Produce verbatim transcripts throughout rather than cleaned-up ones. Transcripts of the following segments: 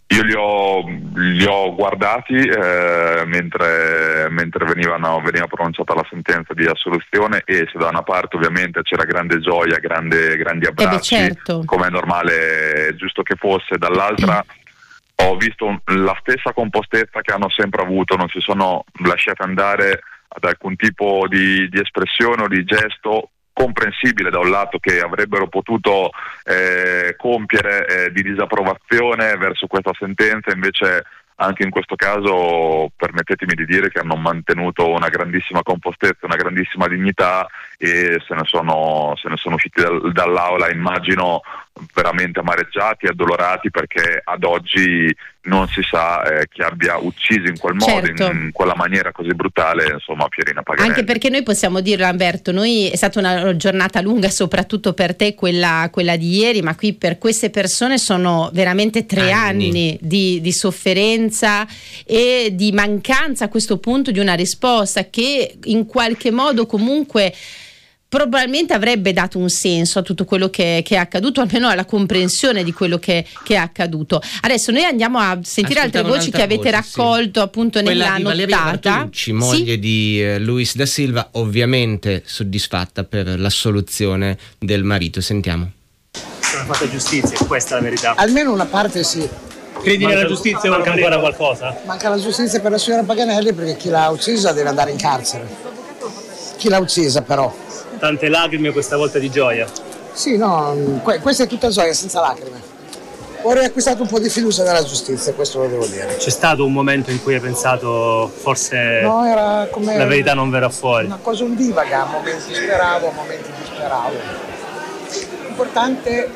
Io li ho, li ho guardati eh, mentre, mentre venivano, veniva pronunciata la sentenza di assoluzione, e se da una parte ovviamente c'era grande gioia, grande, grandi abbracci, eh beh, certo. come è normale, è giusto che fosse, dall'altra ho visto un, la stessa compostezza che hanno sempre avuto, non si sono lasciati andare ad alcun tipo di, di espressione o di gesto comprensibile da un lato che avrebbero potuto eh, compiere eh, di disapprovazione verso questa sentenza. Invece anche in questo caso permettetemi di dire che hanno mantenuto una grandissima compostezza, una grandissima dignità, e se ne sono, se ne sono usciti dal, dall'aula immagino veramente amareggiati e addolorati, perché ad oggi non si sa eh, chi abbia ucciso in quel modo, certo. in, in quella maniera così brutale, insomma, Pierina Paganelli. Anche perché noi possiamo dirlo, Lamberto, noi è stata una giornata lunga, soprattutto per te quella, quella di ieri, ma qui per queste persone sono veramente tre anni, anni di, di sofferenza e di mancanza a questo punto di una risposta che in qualche modo comunque probabilmente avrebbe dato un senso a tutto quello che, che è accaduto, almeno alla comprensione di quello che, che è accaduto. Adesso noi andiamo a sentire altre voci che avete voce, raccolto sì. appunto quella nella di Valeria nottata. Martolucci, moglie sì? di eh, Luis da Silva, ovviamente soddisfatta per l'assoluzione del marito. Sentiamo. Non ha fatto giustizia, questa è la verità. Almeno una parte sì. Credi nella giustizia o manca ancora qualcosa? Manca la giustizia per la signora Paganelli, perché chi l'ha uccisa deve andare in carcere. Chi l'ha uccisa però? Tante lacrime questa volta di gioia. Sì, no, que- questa è tutta gioia, senza lacrime. Ho riacquistato un po' di fiducia nella giustizia, questo lo devo dire. C'è stato un momento in cui hai pensato forse no, era come la verità non verrà fuori? Una cosa ondivaga, a momenti speravo, a momenti disperavo. L'importante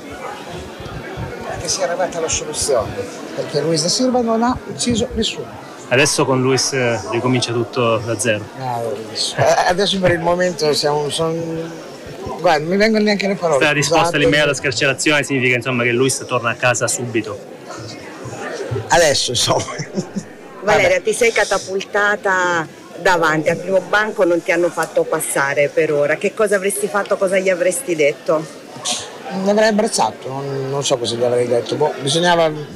è che sia arrivata alla soluzione, perché Luis da Silva non ha ucciso nessuno. Adesso con Luis eh, ricomincia tutto da zero. Eh, adesso per il momento siamo, sono, guarda, non mi vengono neanche le parole. La risposta all'immediata scarcerazione significa insomma che Luis torna a casa subito. Adesso insomma. Valeria, Vabbè. ti sei catapultata davanti al primo banco, non ti hanno fatto passare per ora. Che cosa avresti fatto, cosa gli avresti detto? Mi avrei abbracciato, non, non so cosa gli avrei detto. Boh, bisognava...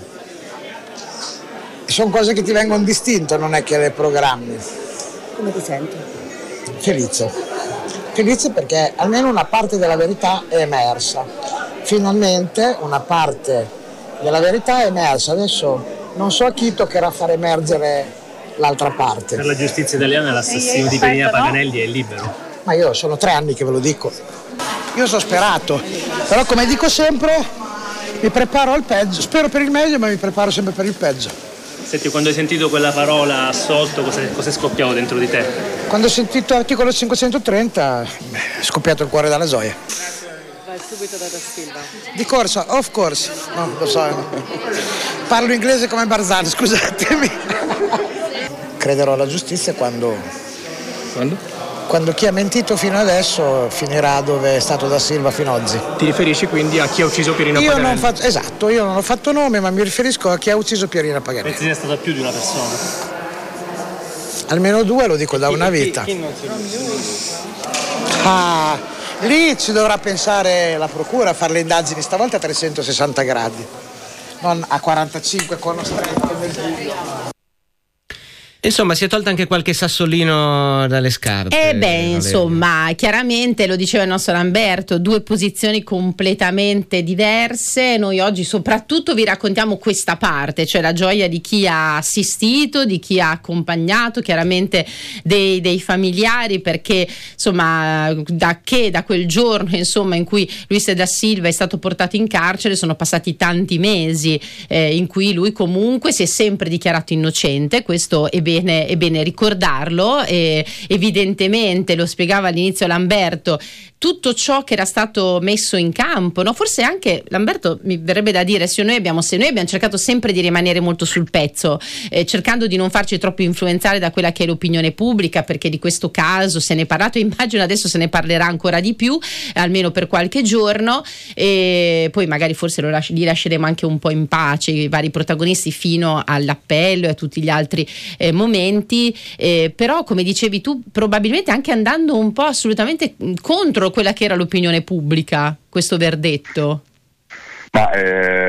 Sono cose che ti vengono distinte, non è che le programmi. Come ti senti? Felice. Felice perché almeno una parte della verità è emersa. Finalmente una parte della verità è emersa. Adesso non so a chi toccherà far emergere l'altra parte. Per la giustizia italiana l'assassino di Pierina Paganelli è libero. Ma io sono tre anni che ve lo dico. Io sono sperato. Però come dico sempre, mi preparo al peggio. Spero per il meglio, ma mi preparo sempre per il peggio. Senti, quando hai sentito quella parola assolto, cosa, cosa è scoppiato dentro di te? Quando ho sentito l'articolo cinquecentotrenta è scoppiato il cuore dalla gioia. Vai subito da Da Silva. Di corsa, of course. No, lo so. Parlo inglese come Barzani, scusatemi. Crederò alla giustizia quando... Quando? Quando chi ha mentito fino adesso finirà dove è stato Da Silva fino ad oggi. Ti riferisci quindi a chi ha ucciso Pierina io Paganelli? Non faccio, esatto, io non ho fatto nome, ma mi riferisco a chi ha ucciso Pierina Paganelli. Pensi sia stata più di una persona? Almeno due, lo dico da una vita. Chi, chi non si Ah, lì ci dovrà pensare la procura a fare le indagini, stavolta a trecentosessanta gradi, non a quarantacinque con lo stretto del buio. Insomma, si è tolta anche qualche sassolino dalle scarpe. Eh beh, insomma, chiaramente lo diceva il nostro Lamberto, due posizioni completamente diverse. Noi oggi soprattutto vi raccontiamo questa parte, cioè la gioia di chi ha assistito, di chi ha accompagnato, chiaramente dei, dei familiari, perché insomma da che da quel giorno insomma in cui Luis da Silva è stato portato in carcere sono passati tanti mesi eh, in cui lui comunque si è sempre dichiarato innocente. Questo è bene È bene ricordarlo, e evidentemente lo spiegava all'inizio Lamberto, tutto ciò che era stato messo in campo, no? Forse anche Lamberto mi verrebbe da dire se noi abbiamo, se noi abbiamo cercato sempre di rimanere molto sul pezzo, eh, cercando di non farci troppo influenzare da quella che è l'opinione pubblica, perché di questo caso se ne è parlato, immagino adesso se ne parlerà ancora di più, almeno per qualche giorno, e poi magari forse lo lasci, li lasceremo anche un po' in pace i vari protagonisti fino all'appello e a tutti gli altri eh, momenti, eh, però come dicevi tu probabilmente anche andando un po' assolutamente contro quella che era l'opinione pubblica, questo verdetto. Ma eh,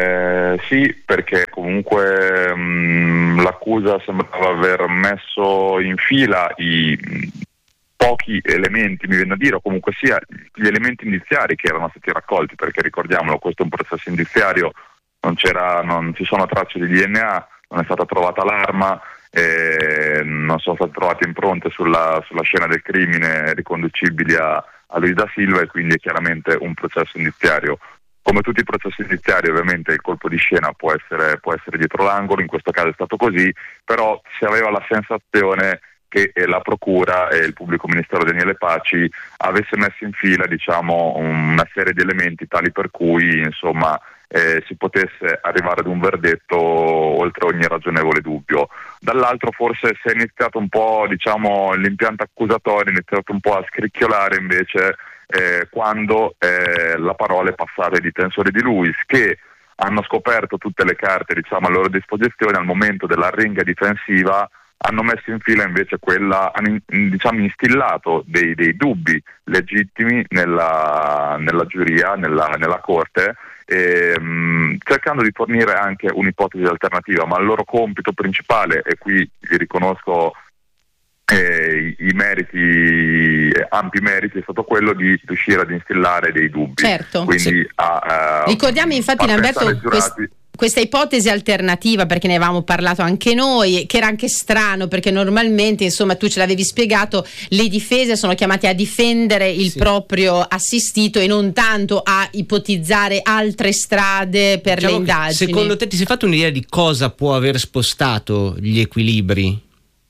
Eh, sì, perché comunque mh, l'accusa sembrava aver messo in fila i mh, pochi elementi, mi viene a dire, o comunque sia gli elementi indiziari che erano stati raccolti, perché ricordiamolo, questo è un processo indiziario, non c'era, non ci sono tracce di D N A, non è stata trovata l'arma, eh, non sono state trovate impronte sulla, sulla scena del crimine riconducibili a, a Luis da Silva, e quindi è chiaramente un processo indiziario. Come tutti i processi indiziari, ovviamente il colpo di scena può essere, può essere dietro l'angolo, in questo caso è stato così, però si aveva la sensazione che la procura e il pubblico ministero Daniele Paci avesse messo in fila, diciamo, una serie di elementi tali per cui, insomma, eh, si potesse arrivare ad un verdetto oltre ogni ragionevole dubbio. Dall'altro forse si è iniziato un po', diciamo, l'impianto accusatorio è iniziato un po' a scricchiolare invece eh, quando eh, la parola è passata ai difensori di Luis, che hanno scoperto tutte le carte, diciamo, a loro disposizione al momento della ringa difensiva. Hanno messo in fila invece quella, hanno diciamo instillato dei, dei dubbi legittimi nella, nella giuria, nella, nella corte, e, mh, cercando di fornire anche un'ipotesi alternativa, ma il loro compito principale, e qui vi riconosco eh, i, i meriti, ampi meriti, è stato quello di riuscire ad instillare dei dubbi. Certo. Quindi sì. a, uh, ricordiamo infatti, Lamberto, quest- questa ipotesi alternativa, perché ne avevamo parlato anche noi, che era anche strano perché normalmente, insomma, tu ce l'avevi spiegato, le difese sono chiamate a difendere il sì. proprio assistito e non tanto a ipotizzare altre strade per diciamo le indagini. Secondo te ti sei fatto un'idea di cosa può aver spostato gli equilibri?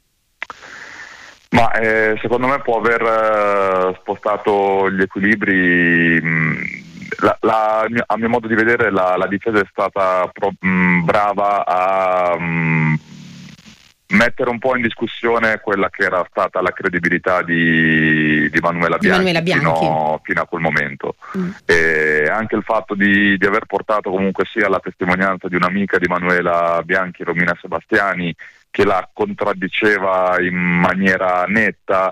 Ma eh, secondo me può aver eh, spostato gli equilibri. Mh, La, la, a mio modo di vedere la, la difesa è stata pro, mh, brava a mh, mettere un po' in discussione quella che era stata la credibilità di, di Manuela Bianchi, Manuela Bianchi. Fino, fino a quel momento. Mm. E anche il fatto di, di aver portato comunque sia la testimonianza di un'amica di Manuela Bianchi, Romina Sebastiani, che la contraddiceva in maniera netta,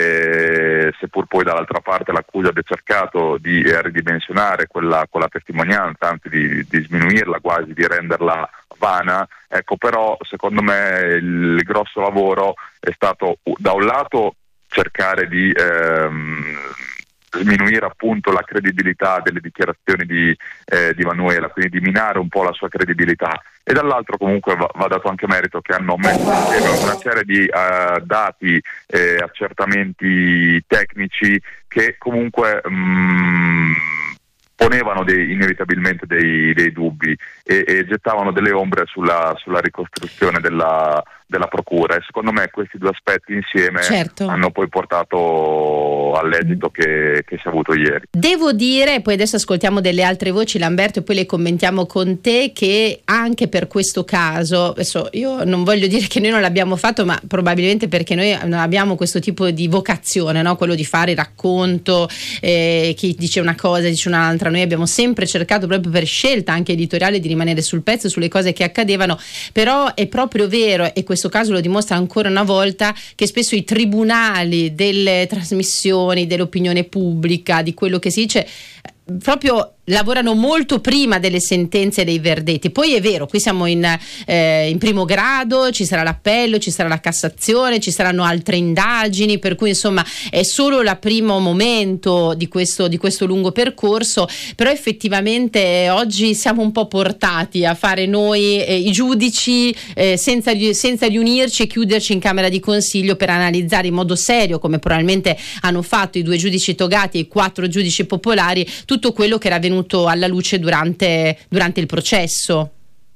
Eh, seppur poi dall'altra parte l'accusa abbia cercato di eh, ridimensionare quella, quella testimonianza, anzi di, di sminuirla, quasi di renderla vana. Ecco, però secondo me il, il grosso lavoro è stato da un lato cercare di ehm, sminuire appunto la credibilità delle dichiarazioni di, eh, di Manuela, quindi di minare un po' la sua credibilità, e dall'altro comunque va, va dato anche merito che hanno messo insieme una serie di uh, dati e eh, accertamenti tecnici che comunque mh, ponevano dei, inevitabilmente dei, dei dubbi e, e gettavano delle ombre sulla, sulla ricostruzione della, della procura, e secondo me questi due aspetti insieme certo. hanno poi portato all'esito che, che si è avuto ieri. Devo dire, poi adesso ascoltiamo delle altre voci, Lamberto, e poi le commentiamo con te, che anche per questo caso, adesso io non voglio dire che noi non l'abbiamo fatto, ma probabilmente perché noi non abbiamo questo tipo di vocazione, no? Quello di fare il racconto, eh, chi dice una cosa dice un'altra. Noi abbiamo sempre cercato, proprio per scelta anche editoriale, di rimanere sul pezzo sulle cose che accadevano, però è proprio vero, e questo caso lo dimostra ancora una volta, che spesso i tribunali delle trasmissioni, dell'opinione pubblica, di quello che si dice, proprio lavorano molto prima delle sentenze e dei verdetti. Poi è vero, qui siamo in, eh, in primo grado, ci sarà l'appello, ci sarà la Cassazione, ci saranno altre indagini, per cui insomma è solo il primo momento di questo, di questo lungo percorso, però effettivamente oggi siamo un po' portati a fare noi eh, i giudici eh, senza, senza riunirci e chiuderci in camera di consiglio per analizzare in modo serio, come probabilmente hanno fatto i due giudici togati e i quattro giudici popolari, tutto quello che era venuto alla luce durante, durante il processo.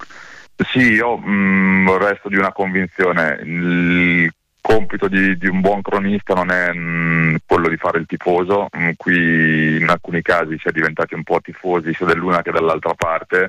Sì, io mh, resto di una convinzione: il compito di, di un buon cronista non è mh, quello di fare il tifoso. Mh, qui in alcuni casi si è diventati un po' tifosi sia dell'una che dall'altra parte,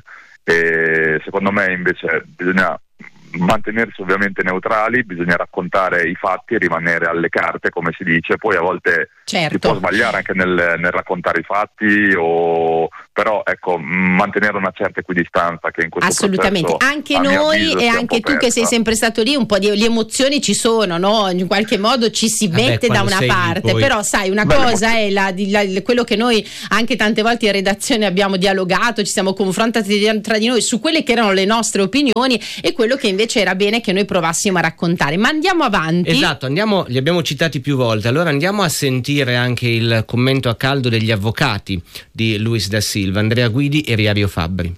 e secondo me invece bisogna mantenersi ovviamente neutrali, bisogna raccontare i fatti e rimanere alle carte, come si dice. Poi a volte certo. si può sbagliare anche nel, nel raccontare i fatti, o però ecco, mantenere una certa equidistanza che in questo assolutamente processo, anche noi e anche tu che sei sempre stato lì, un po' di le emozioni ci sono, no? In qualche modo ci si Vabbè, mette da una parte, poi... però sai una Beh, cosa è la, la, quello che noi anche tante volte in redazione abbiamo dialogato, ci siamo confrontati tra di noi su quelle che erano le nostre opinioni e quello che invece era bene che noi provassimo a raccontare. Ma andiamo avanti. Esatto, andiamo, li abbiamo citati più volte, allora andiamo a sentire anche il commento a caldo degli avvocati di Luis da Silva, Andrea Guidi e Riario Fabbri.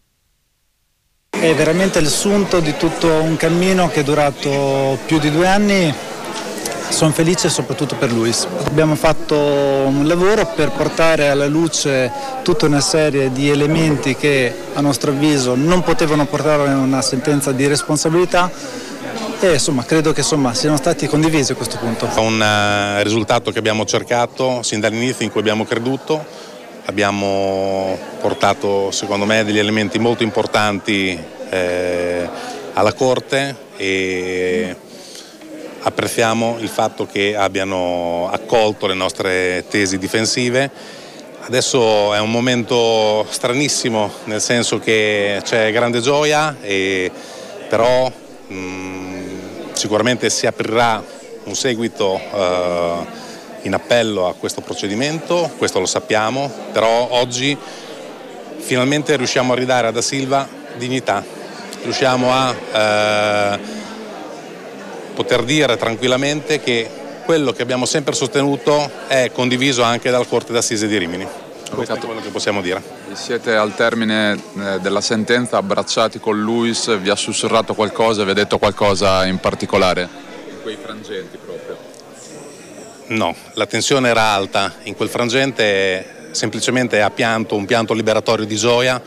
È veramente il sunto di tutto un cammino che è durato più di due anni. Sono felice soprattutto per Luis. Abbiamo fatto un lavoro per portare alla luce tutta una serie di elementi che a nostro avviso non potevano portare a una sentenza di responsabilità e insomma credo che insomma siano stati condivisi a questo punto. Un uh, risultato che abbiamo cercato sin dall'inizio, in cui abbiamo creduto. Abbiamo portato secondo me degli elementi molto importanti eh, alla Corte e apprezziamo il fatto che abbiano accolto le nostre tesi difensive. Adesso è un momento stranissimo, nel senso che c'è grande gioia, e però mh, sicuramente si aprirà un seguito eh, in appello a questo procedimento, questo lo sappiamo, però oggi finalmente riusciamo a ridare a Da Silva dignità, riusciamo a eh, poter dire tranquillamente che quello che abbiamo sempre sostenuto è condiviso anche dalla Corte d'Assise di Rimini. Questo è quello che possiamo dire. Siete al termine eh, della sentenza, abbracciati con Luis, vi ha sussurrato qualcosa, vi ha detto qualcosa in particolare? In quei frangenti proprio. No, la tensione era alta, in quel frangente semplicemente ha pianto, un pianto liberatorio di gioia,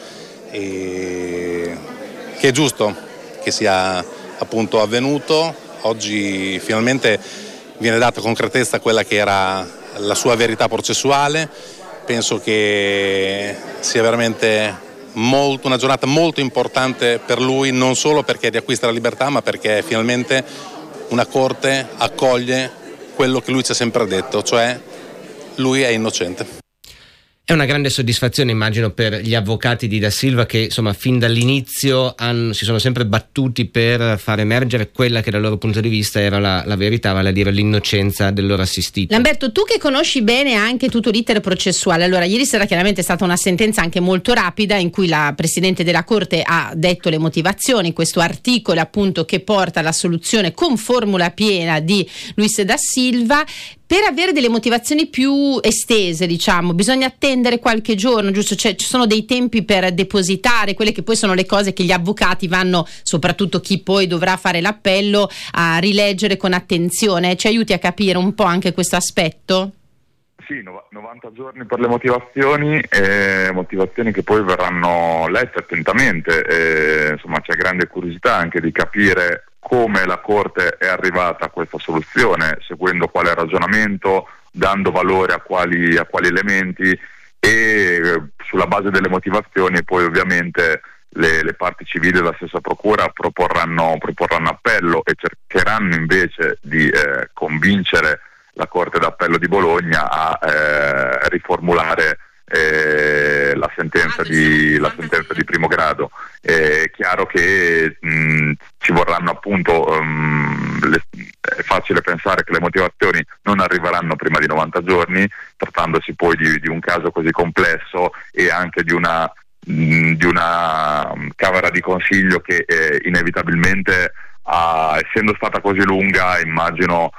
e che è giusto che sia appunto avvenuto. Oggi finalmente viene data concretezza a quella che era la sua verità processuale. Penso che sia veramente molto, una giornata molto importante per lui, non solo perché riacquista la libertà, ma perché finalmente una Corte accoglie quello che lui ci ha sempre detto, cioè lui è innocente. È una grande soddisfazione, immagino, per gli avvocati di Da Silva, che insomma fin dall'inizio hanno, si sono sempre battuti per far emergere quella che dal loro punto di vista era la, la verità, vale a dire l'innocenza del loro assistito. Lamberto, tu che conosci bene anche tutto l'iter processuale, allora ieri sera chiaramente è stata una sentenza anche molto rapida in cui la Presidente della Corte ha detto le motivazioni, questo articolo appunto che porta alla soluzione con formula piena di Luis da Silva. Per avere delle motivazioni più estese, diciamo, bisogna attendere qualche giorno, giusto? Cioè, ci sono dei tempi per depositare, quelle che poi sono le cose che gli avvocati vanno, soprattutto chi poi dovrà fare l'appello, a rileggere con attenzione. Ci aiuti a capire un po' anche questo aspetto? Sì, novanta giorni per le motivazioni, eh, motivazioni che poi verranno lette attentamente. Eh, insomma, c'è grande curiosità anche di capire come la Corte è arrivata a questa soluzione, seguendo quale ragionamento, dando valore a quali, a quali elementi, e eh, sulla base delle motivazioni poi ovviamente le, le parti civili e la stessa procura proporranno, proporranno appello e cercheranno invece di eh, convincere la Corte d'Appello di Bologna a eh, riformulare Eh, la sentenza di la sentenza di primo grado. È chiaro che mh, ci vorranno appunto um, le, è facile pensare che le motivazioni non arriveranno prima di novanta giorni, trattandosi poi di, di un caso così complesso e anche di una mh, di una camera di consiglio che eh, inevitabilmente ha, essendo stata così lunga, immagino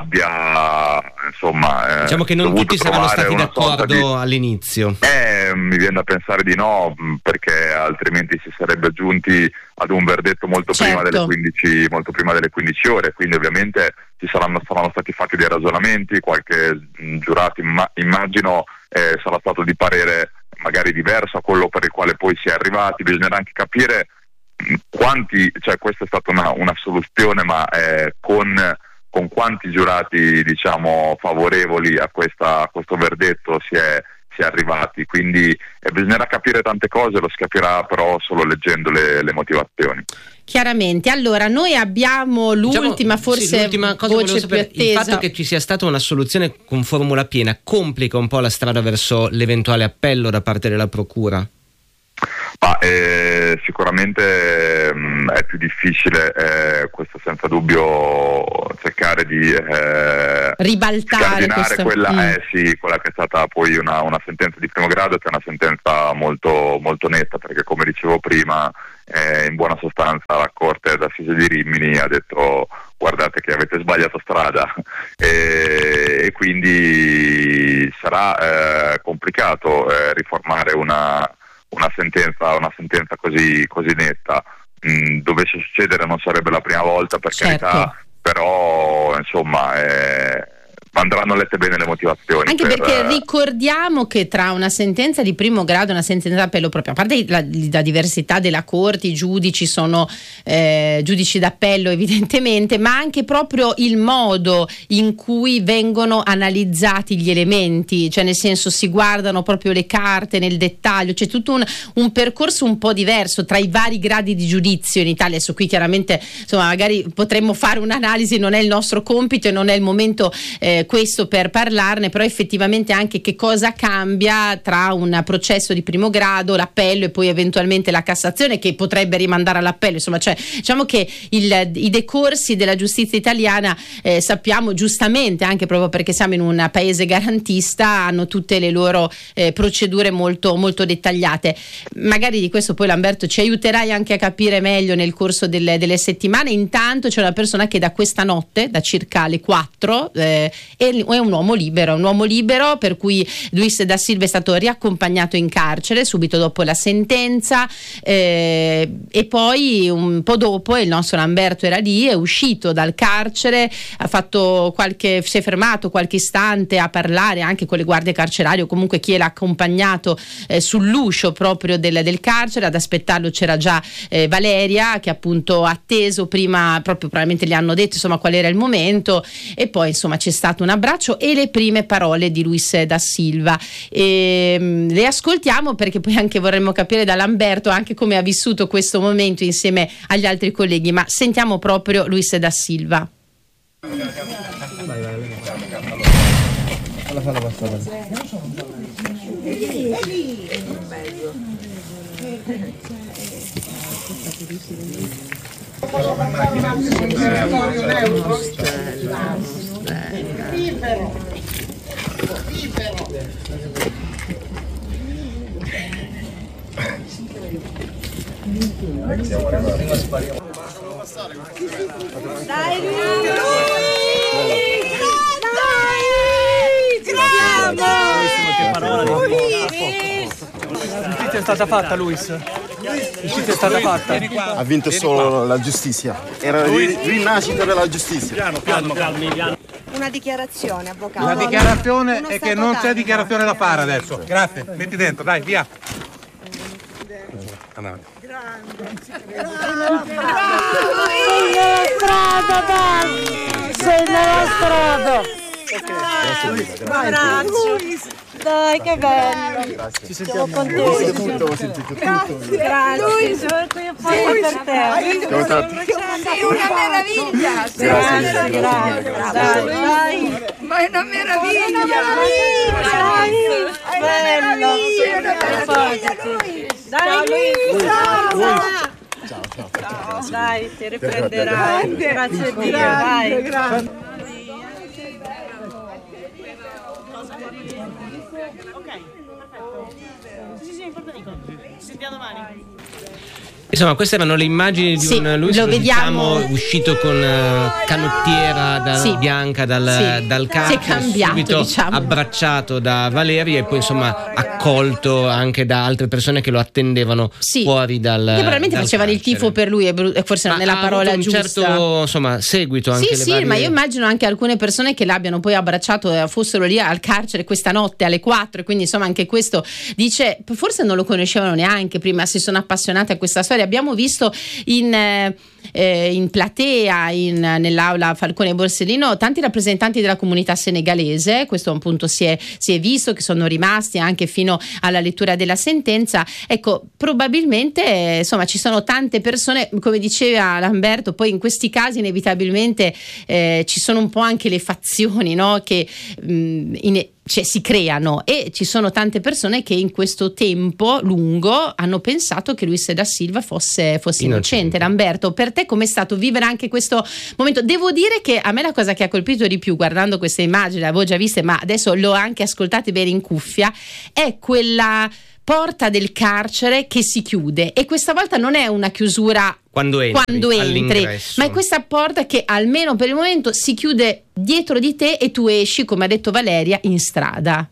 abbia insomma eh, diciamo che non tutti saranno stati d'accordo di... all'inizio. Eh, mi viene da pensare di no, perché altrimenti si sarebbe giunti ad un verdetto molto certo. prima delle quindici molto prima delle quindici ore, quindi ovviamente ci saranno, saranno stati fatti dei ragionamenti, qualche mh, giurato imma- immagino eh, sarà stato di parere magari diverso a quello per il quale poi si è arrivati. Bisognerà anche capire mh, quanti, cioè questa è stata una, una soluzione, ma eh, con con quanti giurati diciamo favorevoli a, questa, a questo verdetto si è, si è arrivati, quindi eh, bisognerà capire tante cose, lo si capirà però solo leggendo le, le motivazioni. Chiaramente. Allora, noi abbiamo l'ultima, diciamo, forse sì, l'ultima cosa voce sapere, più attesa. il fatto che ci sia stata una soluzione con formula piena complica un po' la strada verso l'eventuale appello da parte della procura? Ma eh, sicuramente mh, è più difficile, eh, questo senza dubbio, cercare di eh, ribaltare questo. quella, mm. eh, sì, quella che è stata poi una, una sentenza di primo grado, che è una sentenza molto, molto netta, perché come dicevo prima, eh, in buona sostanza la Corte d'Assise di Rimini ha detto: guardate che avete sbagliato strada, e, e quindi sarà eh, complicato eh, riformare una una sentenza una sentenza così così netta. Mm, dovesse succedere non sarebbe la prima volta, per certo. carità, però insomma eh, andranno lette bene le motivazioni. Anche per, perché ricordiamo che tra una sentenza di primo grado e una sentenza d'appello, proprio a parte la, la diversità della corte, i giudici sono eh, giudici d'appello evidentemente, ma anche proprio il modo in cui vengono analizzati gli elementi, cioè nel senso si guardano proprio le carte nel dettaglio, c'è tutto un, un percorso un po' diverso tra i vari gradi di giudizio in Italia. Adesso qui chiaramente insomma magari potremmo fare un'analisi, non è il nostro compito e non è il momento eh, questo per parlarne, però effettivamente anche che cosa cambia tra un processo di primo grado, l'appello e poi eventualmente la Cassazione, che potrebbe rimandare all'appello. Insomma, cioè, diciamo che il, i decorsi della giustizia italiana eh, sappiamo giustamente, anche proprio perché siamo in un paese garantista, hanno tutte le loro eh, procedure molto, molto dettagliate. Magari di questo poi Lamberto ci aiuterai anche a capire meglio nel corso delle, delle settimane. Intanto c'è una persona che da questa notte, da circa le quattro, eh, è un uomo libero, un uomo libero per cui Luis da Silva è stato riaccompagnato in carcere subito dopo la sentenza, eh, e poi un po' dopo il nostro Lamberto era lì, è uscito dal carcere, ha fatto qualche, si è fermato qualche istante a parlare anche con le guardie carcerarie o comunque chi l'ha accompagnato eh, sull'uscio proprio del, del carcere. Ad aspettarlo c'era già eh, Valeria, che appunto ha atteso prima, proprio probabilmente gli hanno detto insomma qual era il momento, e poi insomma c'è stato un abbraccio e le prime parole di Luis da Silva. E, mh, le ascoltiamo perché poi anche vorremmo capire da Lamberto anche come ha vissuto questo momento insieme agli altri colleghi, ma sentiamo proprio Luis da Silva. Dai lui! La giustizia è stata fatta, Luis. La giustizia è stata fatta. Ha vinto solo la giustizia. Era la rinascita della giustizia. Piano, piano, piano. Una dichiarazione, avvocato. La dichiarazione è che non c'è dichiarazione da fare adesso. Grazie, metti dentro, dai, via. Andiamo. Strada, dai! Sei nella strada! Grazie. Dai, che bello! Grazie. Ci sentiamo contenti. Ho sentito tutto, ho sentito tutto. Grazie, grazie. Sono qui apposta per te. Sei una meraviglia! Grazie, grazie. Dai, ma è una meraviglia! È una meraviglia! Bello! Dai, Luisa! Ciao, ciao, ciao. Dai, ti riprenderai. Grazie a Dio, dai. Grazie. Insomma, queste erano le immagini di sì, un Luis lo che vediamo diciamo, uscito con uh, canottiera da, sì, bianca dal, sì, dal carcere, si è cambiato, subito diciamo. abbracciato da Valeria e poi insomma accolto anche da altre persone che lo attendevano sì, fuori dal che probabilmente dal facevano carcere. il tifo per lui e forse non è la parola un giusta. certo insomma seguito anche sì le sì varie... ma io immagino anche alcune persone che l'abbiano poi abbracciato e fossero lì al carcere questa notte alle quattro, e quindi insomma anche questo dice forse non lo conoscevano neanche prima, si sono appassionati a questa storia. storia. Abbiamo visto in eh, eh, in platea, in, nell'aula Falcone Borsellino, tanti rappresentanti della comunità senegalese. Questo appunto si è, si è visto, che sono rimasti anche fino alla lettura della sentenza. Ecco, probabilmente eh, insomma ci sono tante persone, come diceva Lamberto, poi in questi casi inevitabilmente eh, ci sono un po' anche le fazioni, no? Che mh, in, cioè, si creano, e ci sono tante persone che in questo tempo lungo hanno pensato che Luis da Silva fosse, fosse innocente. Lamberto, per te com'è stato vivere anche questo momento? Devo dire che a me la cosa che ha colpito di più guardando queste immagini, l'avevo già viste ma adesso l'ho anche ascoltate bene in cuffia, è quella porta del carcere che si chiude, e questa volta non è una chiusura quando entri, quando entri ma è questa porta che almeno per il momento si chiude dietro di te e tu esci, come ha detto Valeria, in strada.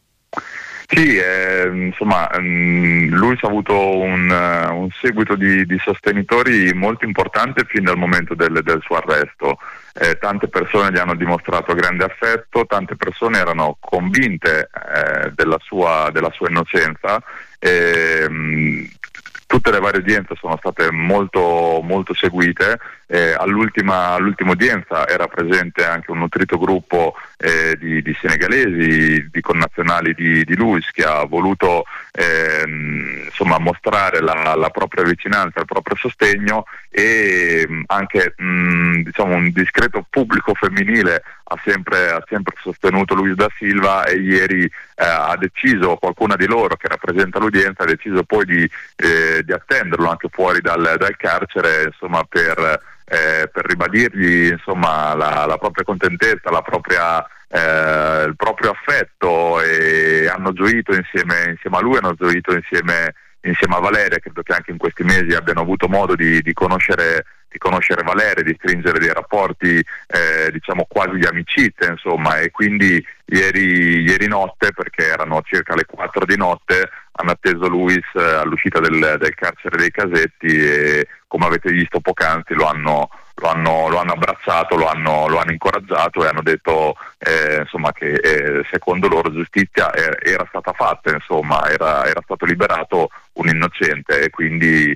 Sì, eh, insomma, mh, lui ha avuto un, uh, un seguito di, di sostenitori molto importante fin dal momento del, del suo arresto. Eh, tante persone gli hanno dimostrato grande affetto, tante persone erano convinte eh, della, sua, della sua innocenza. Eh, mh, Tutte le varie udienze sono state molto, molto seguite. Eh, all'ultima, all'ultima udienza era presente anche un nutrito gruppo eh, di, di senegalesi, di connazionali di, di Luis, che ha voluto eh, insomma, mostrare la, la propria vicinanza, il proprio sostegno, e anche mh, diciamo, un discreto pubblico femminile ha sempre, ha sempre sostenuto Luis da Silva, e ieri eh, ha deciso, qualcuna di loro che rappresenta l'udienza ha deciso poi di, eh, di attenderlo anche fuori dal, dal carcere, insomma, per, eh, per ribadirgli insomma, la, la propria contentezza, la propria, eh, il proprio affetto, e hanno gioito insieme, insieme a lui, hanno gioito insieme, insieme a Valeria. Credo che anche in questi mesi abbiano avuto modo di, di conoscere di conoscere Valeria, di stringere dei rapporti eh, diciamo quasi di amicizia, insomma, e quindi ieri, ieri notte, perché erano circa le quattro di notte, hanno atteso Luis eh, all'uscita del, del carcere dei Casetti, e come avete visto poc'anzi lo hanno, lo hanno, lo hanno abbracciato, lo hanno, lo hanno incoraggiato, e hanno detto eh, insomma che eh, secondo loro giustizia era, era stata fatta, insomma, era, era stato liberato un innocente, e quindi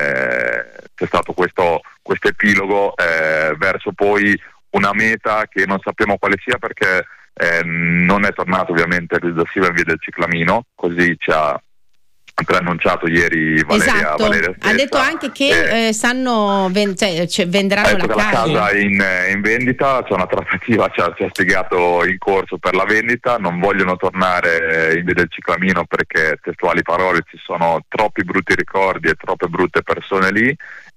eh, c'è stato questo questo epilogo eh, verso poi una meta che non sappiamo quale sia, perché eh, non è tornato ovviamente Luis da Silva in via del Ciclamino, così ci ha preannunciato ieri Valeria. Esatto, Valeria ha detto anche che eh, eh, sanno ven- cioè, cioè, venderanno la casa. La casa in, in vendita, c'è una trattativa, ci ha, ci ha spiegato, in corso per la vendita. Non vogliono tornare in via del Ciclamino perché, testuali parole, ci sono troppi brutti ricordi e troppe brutte persone lì,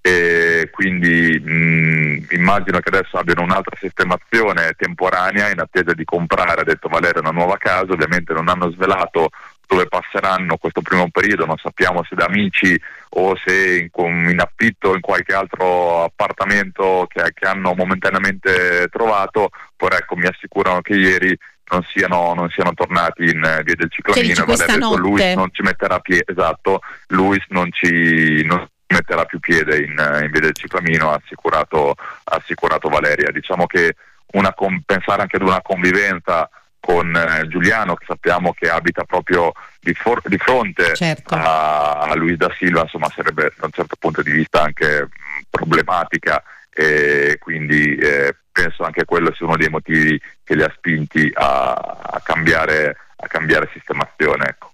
e quindi mh, immagino che adesso abbiano un'altra sistemazione temporanea in attesa di comprare, ha detto Valeria, una nuova casa. Ovviamente non hanno svelato dove passeranno questo primo periodo, non sappiamo se da amici o se in, in affitto o in qualche altro appartamento che, che hanno momentaneamente trovato, però ecco, mi assicurano che ieri non siano, non siano tornati in via del Ciclamino. Questa notte Luis non ci metterà piede, esatto, Luis non ci non metterà più piede in, in via del Ciclamino, ha assicurato, ha assicurato Valeria. Diciamo che una, pensare anche ad una convivenza con eh, Giuliano, che sappiamo che abita proprio di, for- di fronte certo. a, a Luis da Silva, insomma sarebbe da un certo punto di vista anche mh, problematica, e quindi eh, penso anche quello sia uno dei motivi che li ha spinti a, a cambiare a cambiare sistemazione, ecco.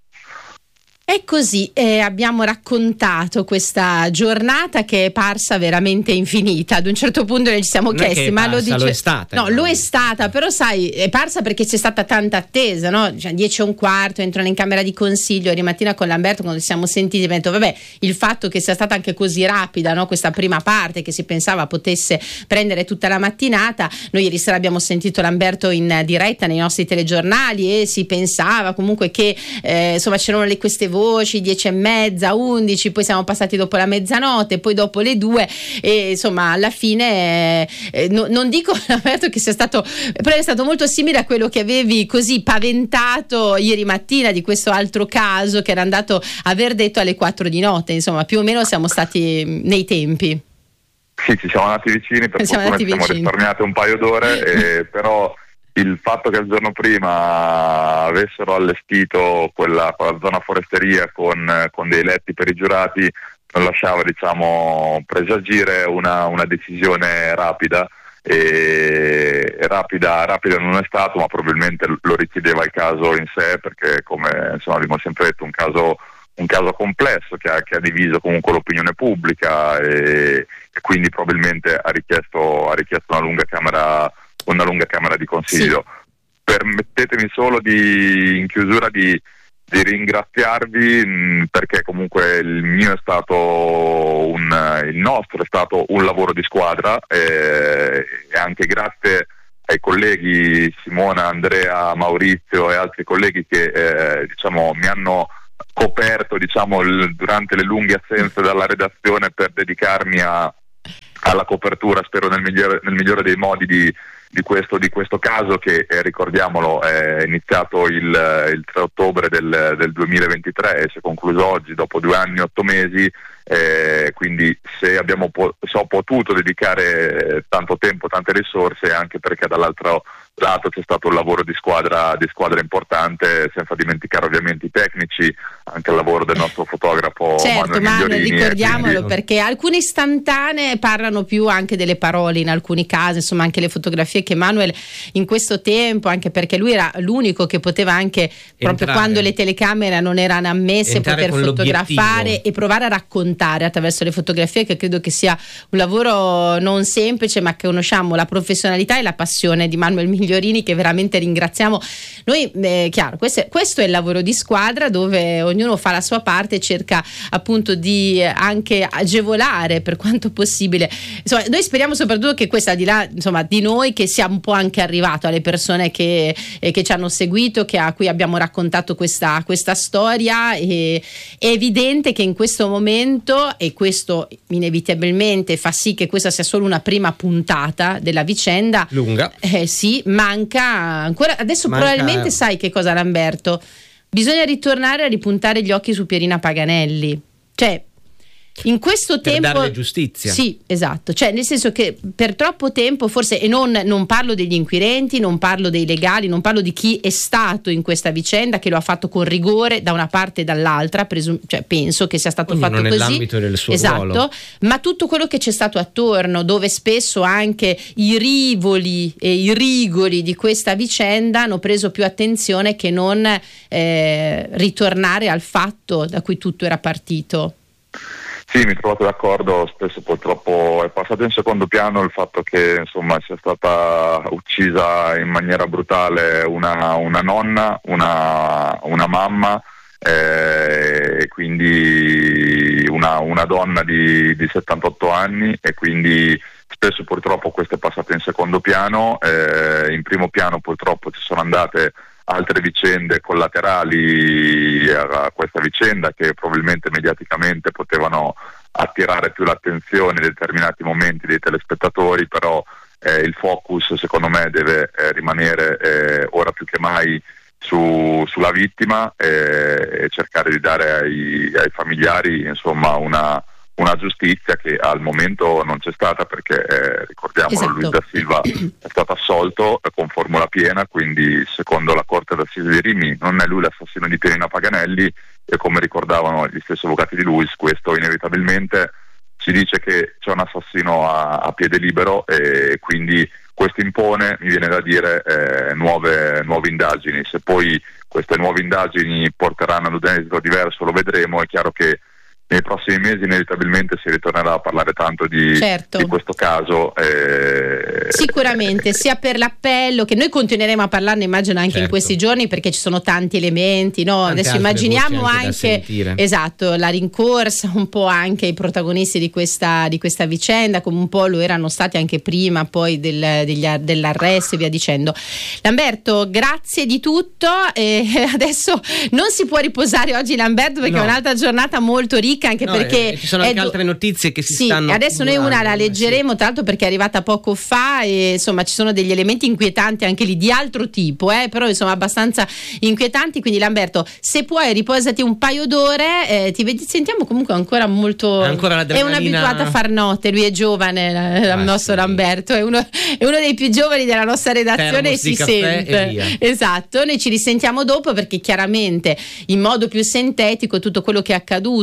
E così eh, abbiamo raccontato questa giornata che è parsa veramente infinita. Ad un certo punto ci siamo non chiesti, è ma parsa, lo dice... lo è stata. No, lo è stata, però sai, è parsa perché c'è stata tanta attesa, no? Cioè, dieci e un quarto, entrano in camera di consiglio. Ieri mattina con Lamberto, quando ci siamo sentiti, mi ha detto, vabbè, il fatto che sia stata anche così rapida, no? Questa prima parte che si pensava potesse prendere tutta la mattinata. Noi ieri sera abbiamo sentito Lamberto in diretta nei nostri telegiornali, e si pensava comunque che eh, insomma c'erano le, queste voci dieci e mezza, undici, poi siamo passati dopo la mezzanotte, poi dopo le due, e insomma alla fine eh, no, non dico Lamberto che sia stato, però è stato molto simile a quello che avevi così paventato ieri mattina di questo altro caso che era andato a aver detto alle quattro di notte. Insomma, più o meno siamo stati nei tempi. Sì, ci siamo andati vicini, per siamo fortuna ci siamo risparmiati un paio d'ore, eh, però il fatto che il giorno prima avessero allestito quella, quella zona foresteria con, con dei letti per i giurati non lasciava, diciamo, presagire una, una decisione rapida. E rapida, rapida non è stato, ma probabilmente lo richiedeva il caso in sé, perché, come insomma abbiamo sempre detto, un caso, un caso complesso che ha, che ha diviso comunque l'opinione pubblica, e, e quindi probabilmente ha richiesto, ha richiesto una lunga camera, una lunga camera di consiglio. Sì. Permettetemi solo di, in chiusura, di di ringraziarvi, mh, perché comunque il mio è stato un, il nostro è stato un lavoro di squadra, eh, e anche grazie ai colleghi Simona, Andrea, Maurizio e altri colleghi che eh, diciamo mi hanno coperto, diciamo, il, durante le lunghe assenze dalla redazione, per dedicarmi a, alla copertura, spero nel migliore, nel migliore dei modi, di Di questo, di questo caso che, eh, ricordiamolo, è iniziato il, il tre ottobre del, del duemilaventitré e si è concluso oggi dopo due anni e otto mesi, eh, quindi se abbiamo po- se ho potuto dedicare tanto tempo, tante risorse, anche perché dall'altro lato c'è stato un lavoro di squadra, di squadra importante, senza dimenticare ovviamente i tecnici, anche il lavoro del nostro fotografo certo, Manuel Manuel, Migliorini. ricordiamolo, quindi... perché alcune istantanee parlano più anche delle parole in alcuni casi, insomma anche le fotografie che Manuel in questo tempo, anche perché lui era l'unico che poteva anche proprio Entrare. quando le telecamere non erano ammesse, Entrare poter fotografare e provare a raccontare attraverso le fotografie, che credo che sia un lavoro non semplice, ma che conosciamo la professionalità e la passione di Manuel Migliorini, che veramente ringraziamo. Noi, eh, chiaro, questo è, questo è il lavoro di squadra, dove ognuno fa la sua parte e cerca appunto di anche agevolare per quanto possibile. Insomma, noi speriamo soprattutto che questa, al di là insomma di noi, che sia un po' anche arrivato alle persone che, eh, che ci hanno seguito, che a cui abbiamo raccontato questa, questa storia. E, è evidente che in questo momento, e questo inevitabilmente fa sì che questa sia solo una prima puntata della vicenda lunga, eh, sì, manca ancora adesso Manca... probabilmente sai che cosa, Lamberto? Bisogna ritornare a ripuntare gli occhi su Pierina Paganelli, cioè in questo per tempo darle giustizia. Sì, esatto, cioè nel senso che per troppo tempo forse, e non, non parlo degli inquirenti, non parlo dei legali, non parlo di chi è stato in questa vicenda, che lo ha fatto con rigore da una parte e dall'altra, presum- cioè penso che sia stato ognuno fatto così, nell'ambito del suo esatto, ruolo. Ma tutto quello che c'è stato attorno, dove spesso anche i rivoli e i rigori di questa vicenda hanno preso più attenzione che non eh, ritornare al fatto da cui tutto era partito. Sì, mi trovate d'accordo, spesso purtroppo è passato in secondo piano il fatto che insomma sia stata uccisa in maniera brutale una, una nonna, una, una mamma, eh, e quindi una, una donna di, di settantotto anni, e quindi spesso purtroppo questo è passato in secondo piano. Eh, in primo piano purtroppo ci sono andate altre vicende collaterali a questa vicenda, che probabilmente mediaticamente potevano attirare più l'attenzione in determinati momenti dei telespettatori, però eh, il focus secondo me deve eh, rimanere eh, ora più che mai su, sulla vittima, eh, e cercare di dare ai, ai familiari insomma una una giustizia che al momento non c'è stata, perché eh, ricordiamolo, esatto. Luis da Silva è stato assolto con formula piena, quindi secondo la Corte d'Assise di Rimini non è lui l'assassino di Pierina Paganelli, e come ricordavano gli stessi avvocati di Luis, questo inevitabilmente ci dice che c'è un assassino a, a piede libero, e quindi questo impone, mi viene da dire, eh, nuove, nuove indagini. Se poi queste nuove indagini porteranno ad un esito diverso lo vedremo. È chiaro che nei prossimi mesi inevitabilmente si ritornerà a parlare tanto di, certo. di questo caso. Eh, Sicuramente, sia per l'appello, che noi continueremo a parlarne, immagino anche certo. in questi giorni, perché ci sono tanti elementi, no? Adesso immaginiamo anche, anche esatto, la rincorsa, un po' anche i protagonisti di questa, di questa vicenda, come un po' lo erano stati anche prima poi del, degli, dell'arresto e via dicendo. Lamberto, grazie di tutto, e adesso non si può riposare oggi, Lamberto, perché no. è un'altra giornata molto ricca, anche no, perché eh, ci sono anche do- altre notizie che si sì, stanno adesso noi una la leggeremo, sì. tra l'altro perché è arrivata poco fa, e insomma ci sono degli elementi inquietanti anche lì di altro tipo, eh, però insomma abbastanza inquietanti. Quindi Lamberto, se puoi riposati un paio d'ore, eh, ti vedi, sentiamo comunque ancora molto, ancora è un abituato a far notte, lui è giovane, il ah, nostro sì. Lamberto è uno, è uno dei più giovani della nostra redazione, e si sente, esatto. Noi ci risentiamo dopo, perché chiaramente in modo più sintetico tutto quello che è accaduto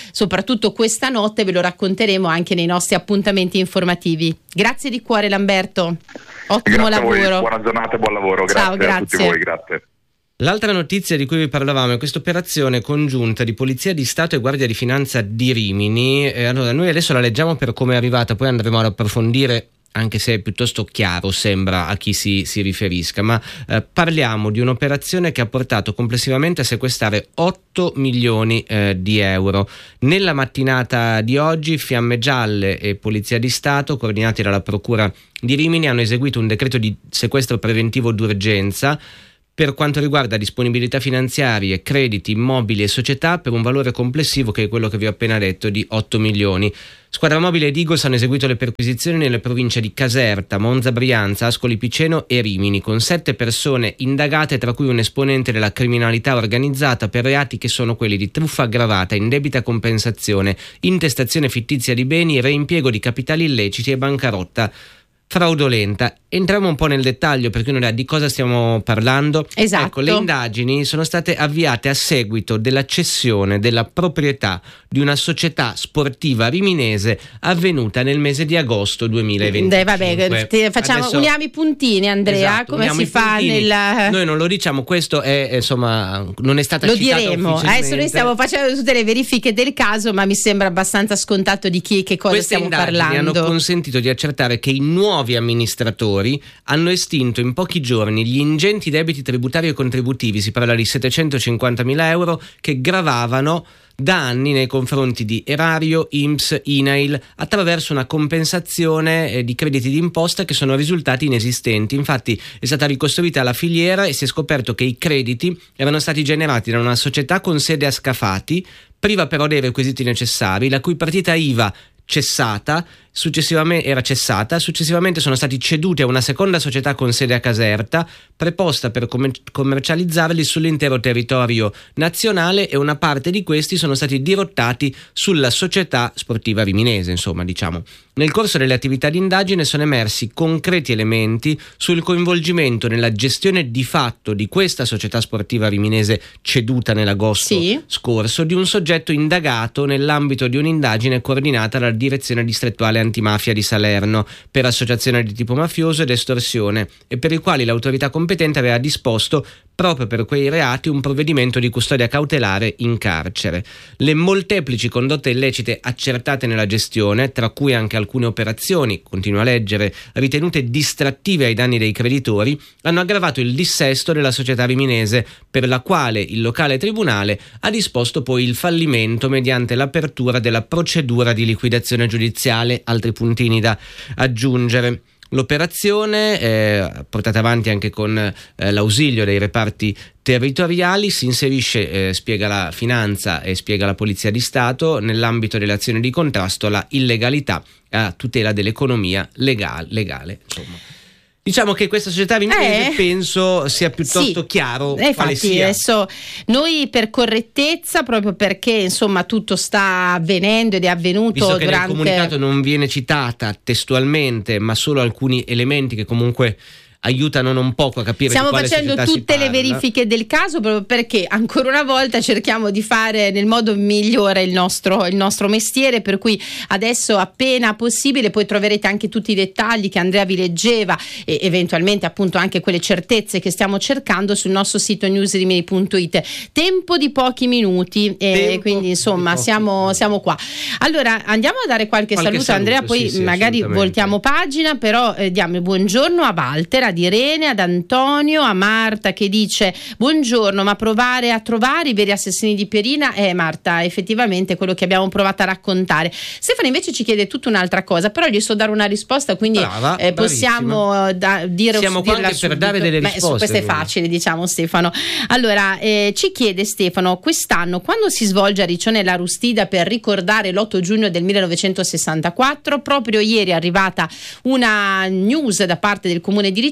soprattutto questa notte ve lo racconteremo anche nei nostri appuntamenti informativi. Grazie di cuore Lamberto, ottimo grazie lavoro. A voi, buona giornata e buon lavoro, grazie, Ciao, grazie a tutti voi, grazie. L'altra notizia di cui vi parlavamo è questa operazione congiunta di Polizia di Stato e Guardia di Finanza di Rimini. Eh, allora, noi adesso la leggiamo per come è arrivata, poi andremo ad approfondire, anche se è piuttosto chiaro sembra a chi si, si riferisca, ma eh, parliamo di un'operazione che ha portato complessivamente a sequestrare otto milioni eh, di euro. Nella mattinata di oggi Fiamme Gialle e Polizia di Stato, coordinati dalla Procura di Rimini, hanno eseguito un decreto di sequestro preventivo d'urgenza per quanto riguarda disponibilità finanziarie, crediti, immobili e società per un valore complessivo che è quello che vi ho appena detto di otto milioni. Squadra Mobile ed Igos hanno eseguito le perquisizioni nelle province di Caserta, Monza Brianza, Ascoli Piceno e Rimini, con sette persone indagate, tra cui un esponente della criminalità organizzata per reati che sono quelli di truffa aggravata, indebita compensazione, intestazione fittizia di beni, reimpiego di capitali illeciti e bancarotta fraudolenta. Entriamo un po' nel dettaglio perché non è di cosa stiamo parlando. Esatto. Ecco, le indagini sono state avviate a seguito della cessione della proprietà di una società sportiva riminese avvenuta nel mese di agosto duemilaventicinque. Dai, vabbè, te facciamo, Adesso, uniamo i puntini, Andrea, esatto, come si fa puntini. nel... Noi non lo diciamo, questo è insomma non è stata lo citata diremo. ufficialmente. Adesso noi stiamo facendo tutte le verifiche del caso, ma mi sembra abbastanza scontato di chi e che cosa Queste stiamo indagini parlando. hanno consentito di accertare che i nuovi amministratori hanno estinto in pochi giorni gli ingenti debiti tributari e contributivi, si parla di settecentocinquantamila euro, che gravavano da anni nei confronti di Erario, I N P S, I N A I L, attraverso una compensazione eh, di crediti d'imposta che sono risultati inesistenti. Infatti è stata ricostruita la filiera e si è scoperto che i crediti erano stati generati da una società con sede a Scafati, priva però dei requisiti necessari, la cui partita I V A cessata successivamente era cessata, successivamente sono stati ceduti a una seconda società con sede a Caserta, preposta per com- commercializzarli sull'intero territorio nazionale, e una parte di questi sono stati dirottati sulla società sportiva riminese, insomma, diciamo. Nel corso delle attività di indagine sono emersi concreti elementi sul coinvolgimento nella gestione di fatto di questa società sportiva riminese ceduta nell'agosto sì. scorso di un soggetto indagato nell'ambito di un'indagine coordinata dalla Direzione Distrettuale Antimafia di Salerno per associazione di tipo mafioso ed estorsione, e per i quali l'autorità competente aveva disposto proprio per quei reati un provvedimento di custodia cautelare in carcere. Le molteplici condotte illecite accertate nella gestione, tra cui anche alcune operazioni, continua a leggere, ritenute distrattive ai danni dei creditori, hanno aggravato il dissesto della società riminese, per la quale il locale tribunale ha disposto poi il fallimento mediante l'apertura della procedura di liquidazione giudiziale. Altri puntini da aggiungere. L'operazione, eh, portata avanti anche con eh, l'ausilio dei reparti territoriali, si inserisce, eh, spiega la Finanza e spiega la Polizia di Stato, nell'ambito delle azioni di contrasto alla illegalità a tutela dell'economia legale, legale insomma. Diciamo che questa società riminese eh, penso sia piuttosto sì, chiaro eh, quale infatti, sia. Adesso noi, per correttezza, proprio perché insomma tutto sta avvenendo ed è avvenuto Visto che durante... nel comunicato non viene citata testualmente, ma solo alcuni elementi che comunque aiutano non poco a capire. Stiamo di quale facendo società tutte si le parla. verifiche del caso, proprio perché ancora una volta cerchiamo di fare nel modo migliore il nostro, il nostro mestiere, per cui adesso appena possibile poi troverete anche tutti i dettagli che Andrea vi leggeva e eventualmente appunto anche quelle certezze che stiamo cercando sul nostro sito newsrimini punto it. Tempo di pochi minuti e quindi insomma siamo, siamo qua. Allora andiamo a dare qualche, qualche saluto, saluto, Andrea, poi sì, sì, magari voltiamo pagina, però eh, diamo il buongiorno a Walter, ad Irene, ad Antonio, a Marta che dice buongiorno, ma provare a trovare i veri assassini di Pierina è, eh, Marta, effettivamente quello che abbiamo provato a raccontare. Stefano invece ci chiede tutta un'altra cosa, però gli so dare una risposta, quindi Brava, eh, possiamo da, dire siamo qua anche subito. per dare delle Beh, risposte. questo è facile, diciamo, Stefano. Allora eh, ci chiede Stefano, quest'anno quando si svolge a Riccione l'Arustida per ricordare l'otto giugno del millenovecentosessantaquattro, proprio ieri è arrivata una news da parte del comune di Riccione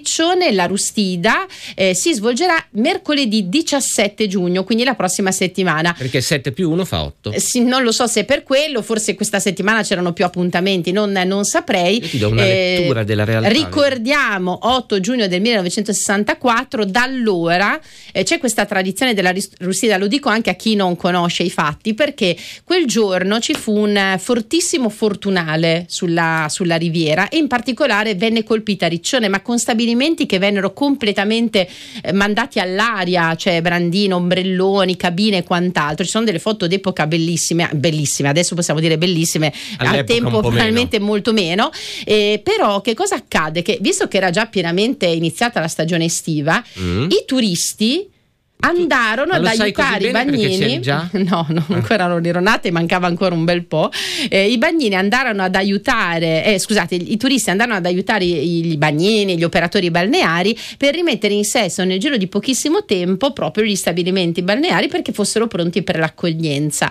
Riccione, l'Arustida, eh, si svolgerà mercoledì diciassette giugno, quindi la prossima settimana. Perché sette più uno fa otto. Eh, sì, non lo so se per quello, forse questa settimana c'erano più appuntamenti, non, non saprei. Io ti do una eh, lettura della realtà. Ricordiamo otto giugno del millenovecentosessantaquattro, da allora eh, c'è questa tradizione della Arustida, lo dico anche a chi non conosce i fatti, perché quel giorno ci fu un fortissimo fortunale sulla, sulla riviera e in particolare venne colpita Riccione, ma con stabilimenti che vennero completamente eh, mandati all'aria, cioè brandino, ombrelloni, cabine e quant'altro. Ci sono delle foto d'epoca bellissime, bellissime, adesso possiamo dire bellissime, all'epoca al tempo probabilmente meno. molto meno, eh, però che cosa accade? Che visto che era già pienamente iniziata la stagione estiva, mm. i turisti andarono ad aiutare i bagnini. Già? No, no, ancora non ero nata e mancava ancora un bel po'. Eh, I bagnini andarono ad aiutare, eh, scusate, i turisti andarono ad aiutare i, i bagnini, gli operatori balneari per rimettere in sesto nel giro di pochissimo tempo proprio gli stabilimenti balneari perché fossero pronti per l'accoglienza.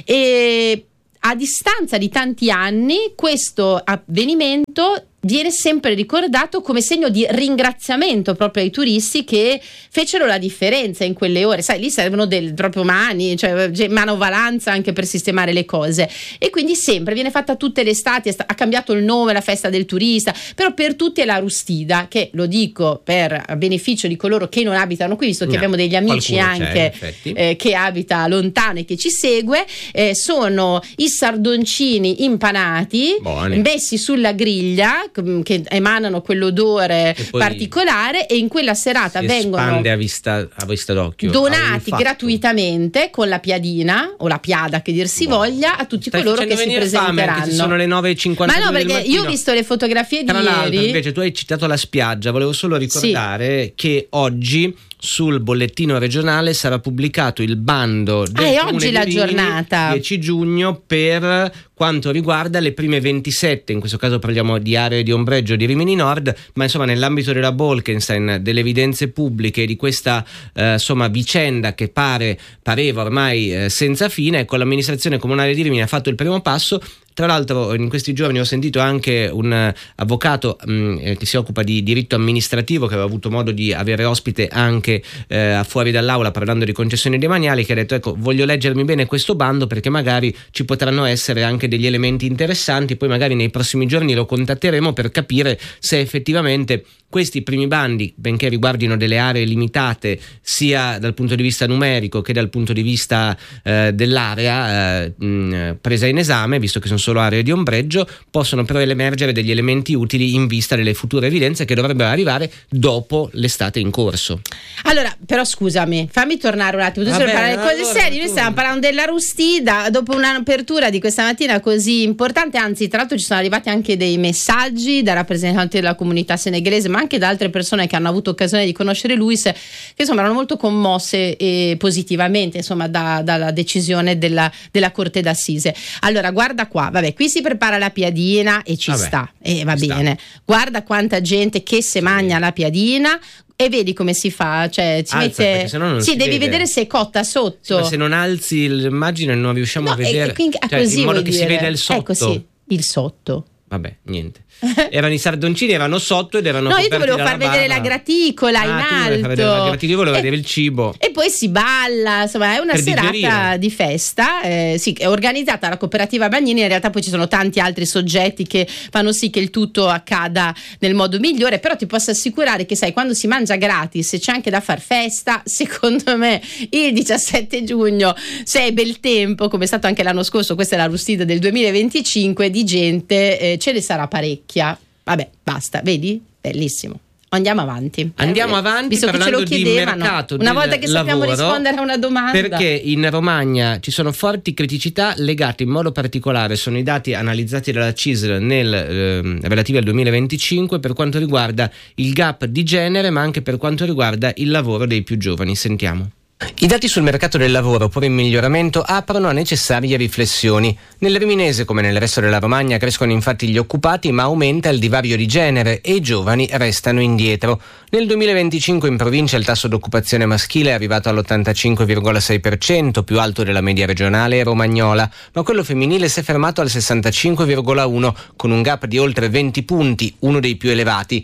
E a distanza di tanti anni questo avvenimento viene sempre ricordato come segno di ringraziamento proprio ai turisti che fecero la differenza in quelle ore. Sai, lì servono del, proprio mani, cioè manovalanza anche per sistemare le cose, e quindi sempre viene fatta tutte le estati. Ha cambiato il nome, la festa del turista, però per tutti è l'Arustida, che lo dico per a beneficio di coloro che non abitano qui, visto che no, abbiamo degli amici anche eh, che abita lontano e che ci segue. Eh, sono i sardoncini impanati, buoni, messi sulla griglia, che emanano quell'odore e particolare, e in quella serata vengono a vista, a vista d'occhio, donati gratuitamente con la piadina o la piada che dir si boh. voglia a tutti Stai coloro che si presenteranno. Sono le nove e cinquantadue. Ma no, perché io ho visto le fotografie Tra di l'altro, ieri. Invece tu hai citato la spiaggia, volevo solo ricordare sì. che oggi sul bollettino regionale sarà pubblicato il bando del ah, è Comune oggi di la Rimini, giornata dieci giugno, per quanto riguarda le prime ventisette, in questo caso parliamo di aree di ombreggio di Rimini Nord, ma insomma nell'ambito della Bolkestein, delle evidenze pubbliche di questa eh, insomma vicenda che pare pareva ormai eh, senza fine. Ecco, l'amministrazione comunale di Rimini ha fatto il primo passo. Tra l'altro in questi giorni ho sentito anche un uh, avvocato mh, che si occupa di diritto amministrativo, che aveva avuto modo di avere ospite anche eh, fuori dall'aula parlando di concessioni demaniali, che ha detto: ecco, voglio leggermi bene questo bando perché magari ci potranno essere anche degli elementi interessanti, poi magari nei prossimi giorni lo contatteremo per capire se effettivamente questi primi bandi, benché riguardino delle aree limitate sia dal punto di vista numerico che dal punto di vista eh, dell'area eh, mh, presa in esame, visto che sono solo aree di ombreggio, possono però emergere degli elementi utili in vista delle future evidenze che dovrebbero arrivare dopo l'estate in corso. Allora, però scusami, fammi tornare un attimo, tu stai parlando di cose serie, noi stiamo parlando dell'Arustida dopo un'apertura di questa mattina così importante, anzi tra l'altro ci sono arrivati anche dei messaggi da rappresentanti della comunità senegalese, ma anche da altre persone che hanno avuto occasione di conoscere Luis, che insomma erano molto commosse e positivamente insomma da, dalla decisione della, della Corte d'Assise. Allora guarda qua, vabbè, qui si prepara la piadina e ci vabbè, sta, e va bene sta. Guarda quanta gente che se mangia la piadina e vedi come si fa, cioè ci Alza, mette sì, si devi vede. vedere se è cotta sotto. Sì, ma se non alzi l'immagine non riusciamo no, a vedere, e, quindi, cioè, così in modo che dire. si veda il sotto. Ecco sì, il sotto. Vabbè, niente. Erano i sardoncini, erano sotto ed erano no, io ti volevo far vedere la graticola ah, in alto. La graticola, io volevo e, vedere il cibo. E poi si balla, insomma, è una per serata digerire. Di festa. Eh, sì, è organizzata dalla cooperativa Bagnini. In realtà poi ci sono tanti altri soggetti che fanno sì che il tutto accada nel modo migliore. Però ti posso assicurare che, sai, quando si mangia gratis e c'è anche da far festa, secondo me il diciassette giugno, se è bel tempo, come è stato anche l'anno scorso, questa è la Arustida del duemilaventicinque, di gente eh, ce ne sarà parecchia. Vabbè, basta, vedi? Bellissimo. Andiamo avanti. Andiamo eh, avanti visto parlando che ce lo chiedevano, di mercato una volta che sappiamo lavoro, rispondere a una domanda. Perché in Romagna ci sono forti criticità legate in modo particolare, sono i dati analizzati dalla C I S L nel, eh, relativi al duemilaventicinque per quanto riguarda il gap di genere, ma anche per quanto riguarda il lavoro dei più giovani. Sentiamo. I dati sul mercato del lavoro, pur in miglioramento, aprono a necessarie riflessioni. Nel riminese, come nel resto della Romagna, crescono infatti gli occupati, ma aumenta il divario di genere e i giovani restano indietro. Nel duemilaventicinque in provincia il tasso d'occupazione maschile è arrivato all'ottantacinque virgola sei per cento, più alto della media regionale e romagnola, ma quello femminile si è fermato al sessantacinque virgola uno, con un gap di oltre venti punti, uno dei più elevati.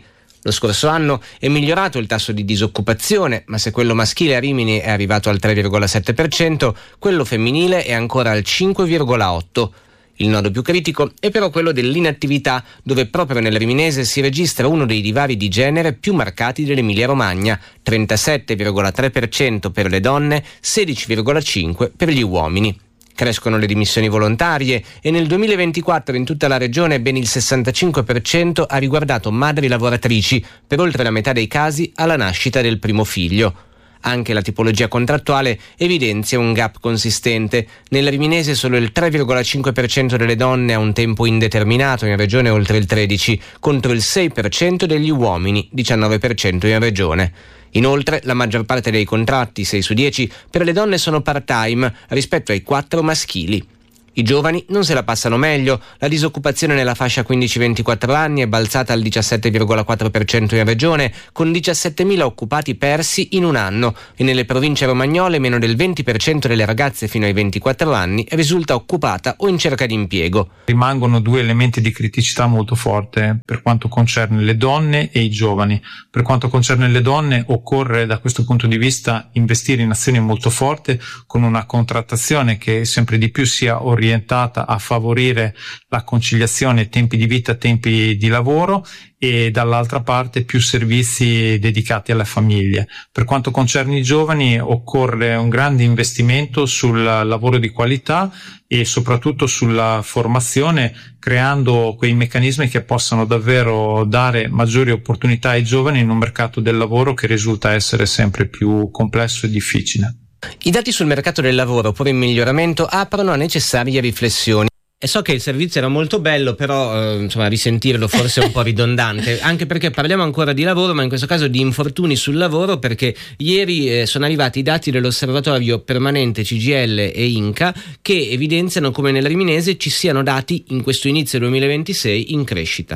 Lo scorso anno è migliorato il tasso di disoccupazione, ma se quello maschile a Rimini è arrivato al tre virgola sette per cento, quello femminile è ancora al cinque virgola otto per cento. Il nodo più critico è però quello dell'inattività, dove proprio nel riminese si registra uno dei divari di genere più marcati dell'Emilia-Romagna, trentasette virgola tre per cento per le donne, sedici virgola cinque per cento per gli uomini. Crescono le dimissioni volontarie e nel duemilaventiquattro in tutta la regione ben il sessantacinque per cento ha riguardato madri lavoratrici, per oltre la metà dei casi alla nascita del primo figlio. Anche la tipologia contrattuale evidenzia un gap consistente. Nel riminese solo il tre virgola cinque per cento delle donne ha un tempo indeterminato, in regione oltre il tredici per cento, contro il sei per cento degli uomini, diciannove per cento in regione. Inoltre, la maggior parte dei contratti, sei su dieci, per le donne sono part-time rispetto ai quattro maschili. I giovani non se la passano meglio. La disoccupazione nella fascia quindici ventiquattro anni è balzata al diciassette virgola quattro per cento in regione, con diciassettemila occupati persi in un anno, e nelle province romagnole meno del venti per cento delle ragazze fino ai ventiquattro anni risulta occupata o in cerca di impiego. Rimangono due elementi di criticità molto forte per quanto concerne le donne e i giovani. Per quanto concerne le donne, occorre da questo punto di vista investire in azioni molto forti, con una contrattazione che sempre di più sia orientata orientata a favorire la conciliazione tempi di vita, tempi di lavoro, e dall'altra parte più servizi dedicati alle famiglie. Per quanto concerne i giovani, occorre un grande investimento sul lavoro di qualità e soprattutto sulla formazione, creando quei meccanismi che possano davvero dare maggiori opportunità ai giovani in un mercato del lavoro che risulta essere sempre più complesso e difficile. I dati sul mercato del lavoro, pur in miglioramento, aprono a necessarie riflessioni. E so che il servizio era molto bello, però eh, insomma risentirlo forse è un po' ridondante, anche perché parliamo ancora di lavoro, ma in questo caso di infortuni sul lavoro, perché ieri eh, sono arrivati i dati dell'Osservatorio Permanente C G I L e INCA che evidenziano come nel riminese ci siano dati in questo inizio duemilaventisei in crescita.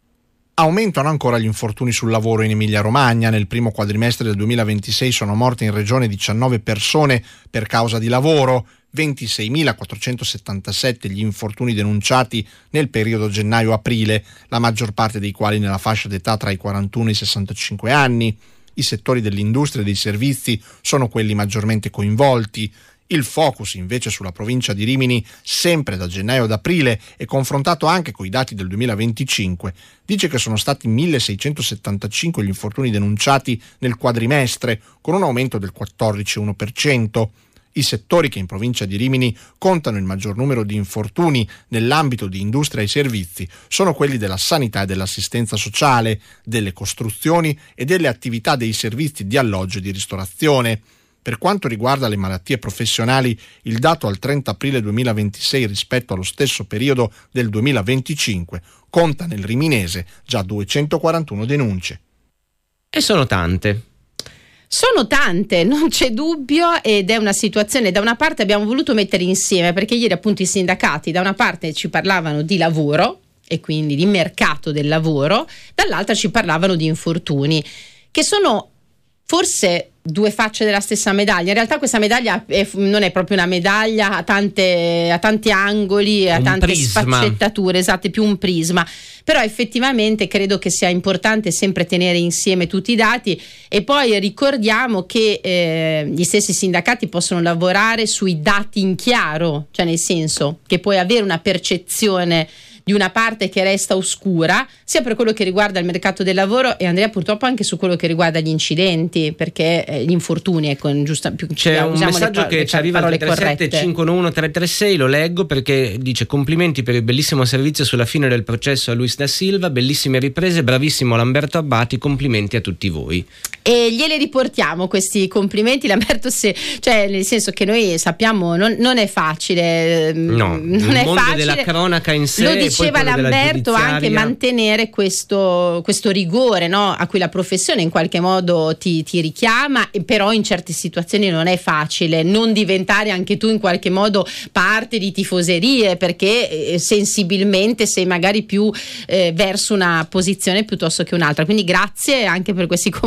Aumentano ancora gli infortuni sul lavoro in Emilia-Romagna. Nel primo quadrimestre del duemilaventisei sono morte in regione diciannove persone per causa di lavoro, ventiseimilaquattrocentosettantasette gli infortuni denunciati nel periodo gennaio-aprile, la maggior parte dei quali nella fascia d'età tra i quarantuno e i sessantacinque anni. I settori dell'industria e dei servizi sono quelli maggiormente coinvolti. Il focus invece sulla provincia di Rimini, sempre da gennaio ad aprile e confrontato anche con i dati del duemilaventicinque, dice che sono stati milleseicentosettantacinque gli infortuni denunciati nel quadrimestre, con un aumento del quattordici virgola uno per cento. I settori che in provincia di Rimini contano il maggior numero di infortuni nell'ambito di industria e servizi sono quelli della sanità e dell'assistenza sociale, delle costruzioni e delle attività dei servizi di alloggio e di ristorazione. Per quanto riguarda le malattie professionali, il dato al trenta aprile duemilaventisei rispetto allo stesso periodo del duemilaventicinque conta nel riminese già duecentoquarantuno denunce. E sono tante. Sono tante, non c'è dubbio, ed è una situazione, da una parte abbiamo voluto mettere insieme, perché ieri appunto i sindacati da una parte ci parlavano di lavoro e quindi di mercato del lavoro, dall'altra ci parlavano di infortuni, che sono forse due facce della stessa medaglia. In realtà questa medaglia è, non è proprio una medaglia, ha, tante, ha tanti angoli, ha tante prisma. sfaccettature, esatto, è più un prisma. Però effettivamente credo che sia importante sempre tenere insieme tutti i dati, e poi ricordiamo che eh, gli stessi sindacati possono lavorare sui dati in chiaro, cioè nel senso che puoi avere una percezione di una parte che resta oscura, sia per quello che riguarda il mercato del lavoro, e Andrea purtroppo anche su quello che riguarda gli incidenti, perché eh, gli infortuni, ecco, giusta, più, c'è un messaggio le, che ci arriva al tre tre sette cinque uno uno tre tre sei, lo leggo perché dice: complimenti per il bellissimo servizio sulla fine del processo a Luis da Silva, bellissime riprese, bravissimo Lamberto Abbati, complimenti a tutti voi. E glieli riportiamo questi complimenti, Lamberto, se, cioè nel senso che noi sappiamo non, non è facile, no, non il è mondo facile, della cronaca in sé, lo diceva Lamberto, anche mantenere questo, questo rigore, no, a cui la professione in qualche modo ti, ti richiama, e però in certe situazioni non è facile non diventare anche tu in qualche modo parte di tifoserie, perché eh, sensibilmente sei magari più eh, verso una posizione piuttosto che un'altra. Quindi grazie anche per questi complimenti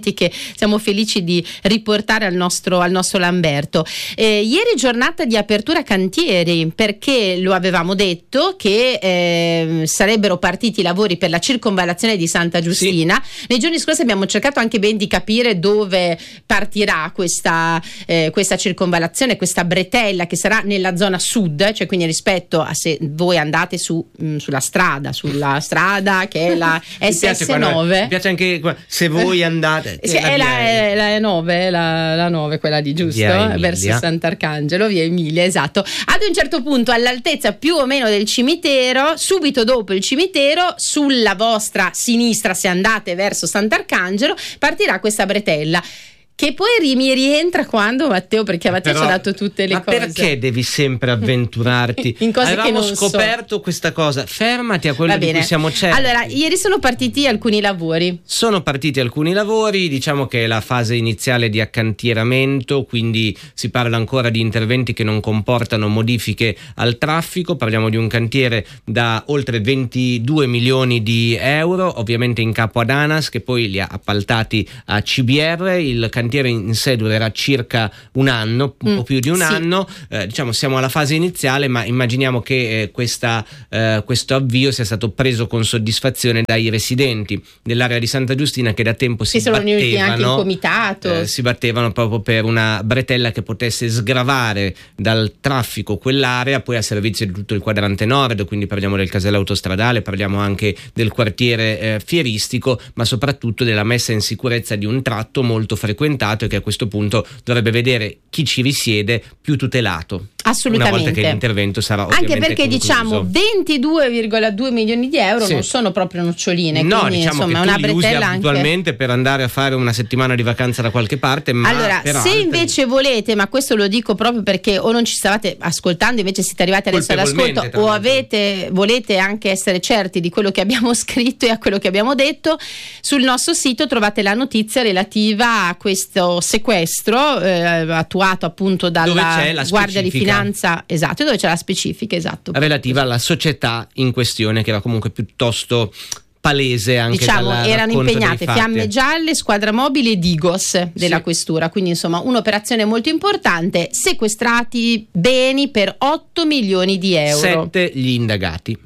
momenti che siamo felici di riportare al nostro, al nostro Lamberto. Eh, ieri giornata di apertura cantieri, perché lo avevamo detto che eh, sarebbero partiti i lavori per la circonvallazione di Santa Giustina. Sì. Nei giorni scorsi abbiamo cercato anche ben di capire dove partirà questa, eh, questa circonvallazione, questa bretella che sarà nella zona sud, cioè quindi rispetto a se voi andate su, mh, sulla strada, sulla strada che è la S S nove. Mi piace anche se voi andate. Sì, è la, è la nove, la, la nove, quella di giusto, verso Sant'Arcangelo, via Emilia, esatto. Ad un certo punto, all'altezza più o meno del cimitero, subito dopo il cimitero, sulla vostra sinistra, se andate verso Sant'Arcangelo, partirà questa bretella. Che poi mi rientra quando, Matteo, perché a Matteo ci ha dato tutte le ma cose. Ma perché devi sempre avventurarti? In cose Avevamo che non scoperto so. questa cosa. Fermati a quello Va di bene. cui siamo certi. Allora, ieri sono partiti alcuni lavori. Sono partiti alcuni lavori, diciamo che è la fase iniziale di accantieramento, quindi si parla ancora di interventi che non comportano modifiche al traffico. Parliamo di un cantiere da oltre ventidue milioni di euro, ovviamente in capo ad ANAS, che poi li ha appaltati a C B R. Il cantiere in sé durerà circa un anno, un mm, po' più di un sì. anno, eh, diciamo siamo alla fase iniziale, ma immaginiamo che eh, questa, eh, questo avvio sia stato preso con soddisfazione dai residenti dell'area di Santa Giustina, che da tempo si, si battevano, sono anche in comitato. Eh, si battevano proprio per una bretella che potesse sgravare dal traffico quell'area, poi a servizio di tutto il quadrante nord, quindi parliamo del casello autostradale, parliamo anche del quartiere eh, fieristico, ma soprattutto della messa in sicurezza di un tratto molto frequentato e che a questo punto dovrebbe vedere chi ci risiede più tutelato. Assolutamente. Una volta che l'intervento sarà ovviamente anche perché concluso. Diciamo ventidue virgola due milioni di euro sì. non sono proprio noccioline, no, quindi diciamo insomma che una tu li bretella usi anche abitualmente per andare a fare una settimana di vacanza da qualche parte, ma allora per se altri... invece volete, ma questo lo dico proprio perché o non ci stavate ascoltando, invece siete arrivati adesso all'ascolto, o avete volete anche essere certi di quello che abbiamo scritto e a quello che abbiamo detto, sul nostro sito trovate la notizia relativa a questo sequestro eh, attuato appunto dalla Guardia di Finanza, esatto, dove c'è la specifica, esatto, relativa alla società in questione, che era comunque piuttosto palese anche diciamo dalla erano impegnate Fiamme Gialle, Squadra Mobile e Digos della sì. questura, quindi insomma un'operazione molto importante. Sequestrati beni per otto milioni di euro, sette gli indagati,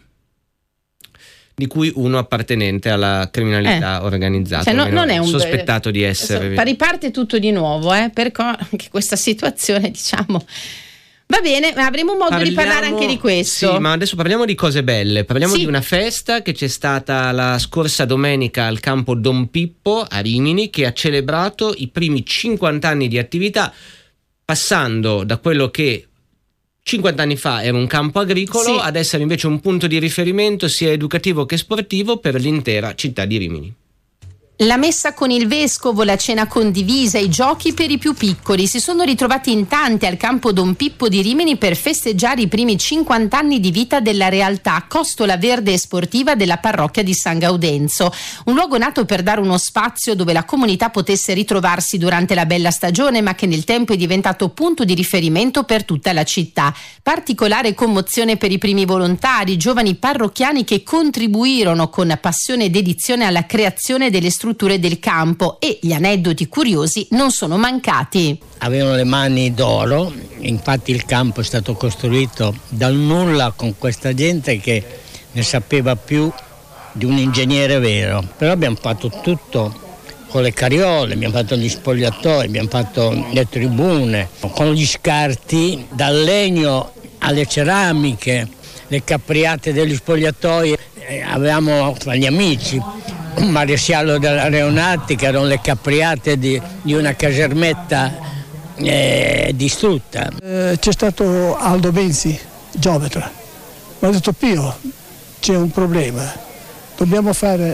di cui uno appartenente alla criminalità eh. organizzata, cioè, no, non è un sospettato di essere. So, riparte tutto di nuovo, eh, perché anche questa situazione, diciamo. Va bene, ma avremo modo parliamo, di parlare anche di questo. Sì, ma adesso parliamo di cose belle. Parliamo sì. di una festa che c'è stata la scorsa domenica al campo Don Pippo a Rimini, che ha celebrato i primi cinquanta anni di attività, passando da quello che cinquanta anni fa era un campo agricolo sì. ad essere invece un punto di riferimento sia educativo che sportivo per l'intera città di Rimini. La messa con il vescovo, la cena condivisa, i giochi per i più piccoli si sono ritrovati in tanti al campo Don Pippo di Rimini per festeggiare i primi cinquanta anni di vita della realtà costola verde e sportiva della parrocchia di San Gaudenzo, un luogo nato per dare uno spazio dove la comunità potesse ritrovarsi durante la bella stagione, ma che nel tempo è diventato punto di riferimento per tutta la città. Particolare commozione per i primi volontari, giovani parrocchiani che contribuirono con passione e dedizione alla creazione delle strutture del campo, e gli aneddoti curiosi non sono mancati. Avevano le mani d'oro, infatti il campo è stato costruito dal nulla con questa gente che ne sapeva più di un ingegnere vero, però abbiamo fatto tutto con le carriole, abbiamo fatto gli spogliatoi, abbiamo fatto le tribune, con gli scarti, dal legno alle ceramiche, le capriate degli spogliatoi, eh, avevamo fra gli amici un maresciallo dell'aeronautica, erano le capriate di, di una casermetta eh, distrutta. Eh, c'è stato Aldo Benzi, geometra, mi ha detto: Pio, c'è un problema, dobbiamo fare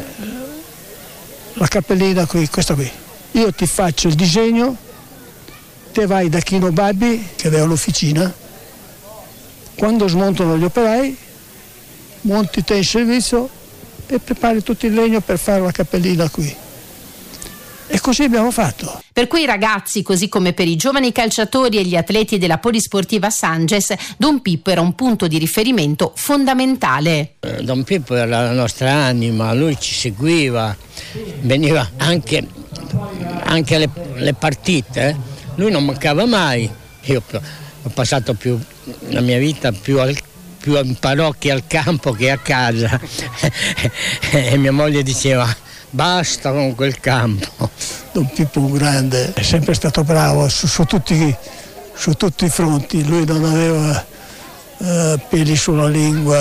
la cappellina qui, questa qui. Io ti faccio il disegno, te vai da Chino Babbi, che aveva l'officina, quando smontano gli operai, monti te in servizio e prepari tutto il legno per fare la cappellina qui. E così abbiamo fatto. Per quei ragazzi, così come per i giovani calciatori e gli atleti della Polisportiva Sanges, Don Pippo era un punto di riferimento fondamentale. Don Pippo era la nostra anima, lui ci seguiva, veniva anche anche le, le partite, lui non mancava mai. Io ho passato più la mia vita più, al, più in parrocchia al campo che a casa e mia moglie diceva basta con quel campo. Don Pippo un grande, è sempre stato bravo su, su, tutti, su tutti i fronti, lui non aveva uh, peli sulla lingua,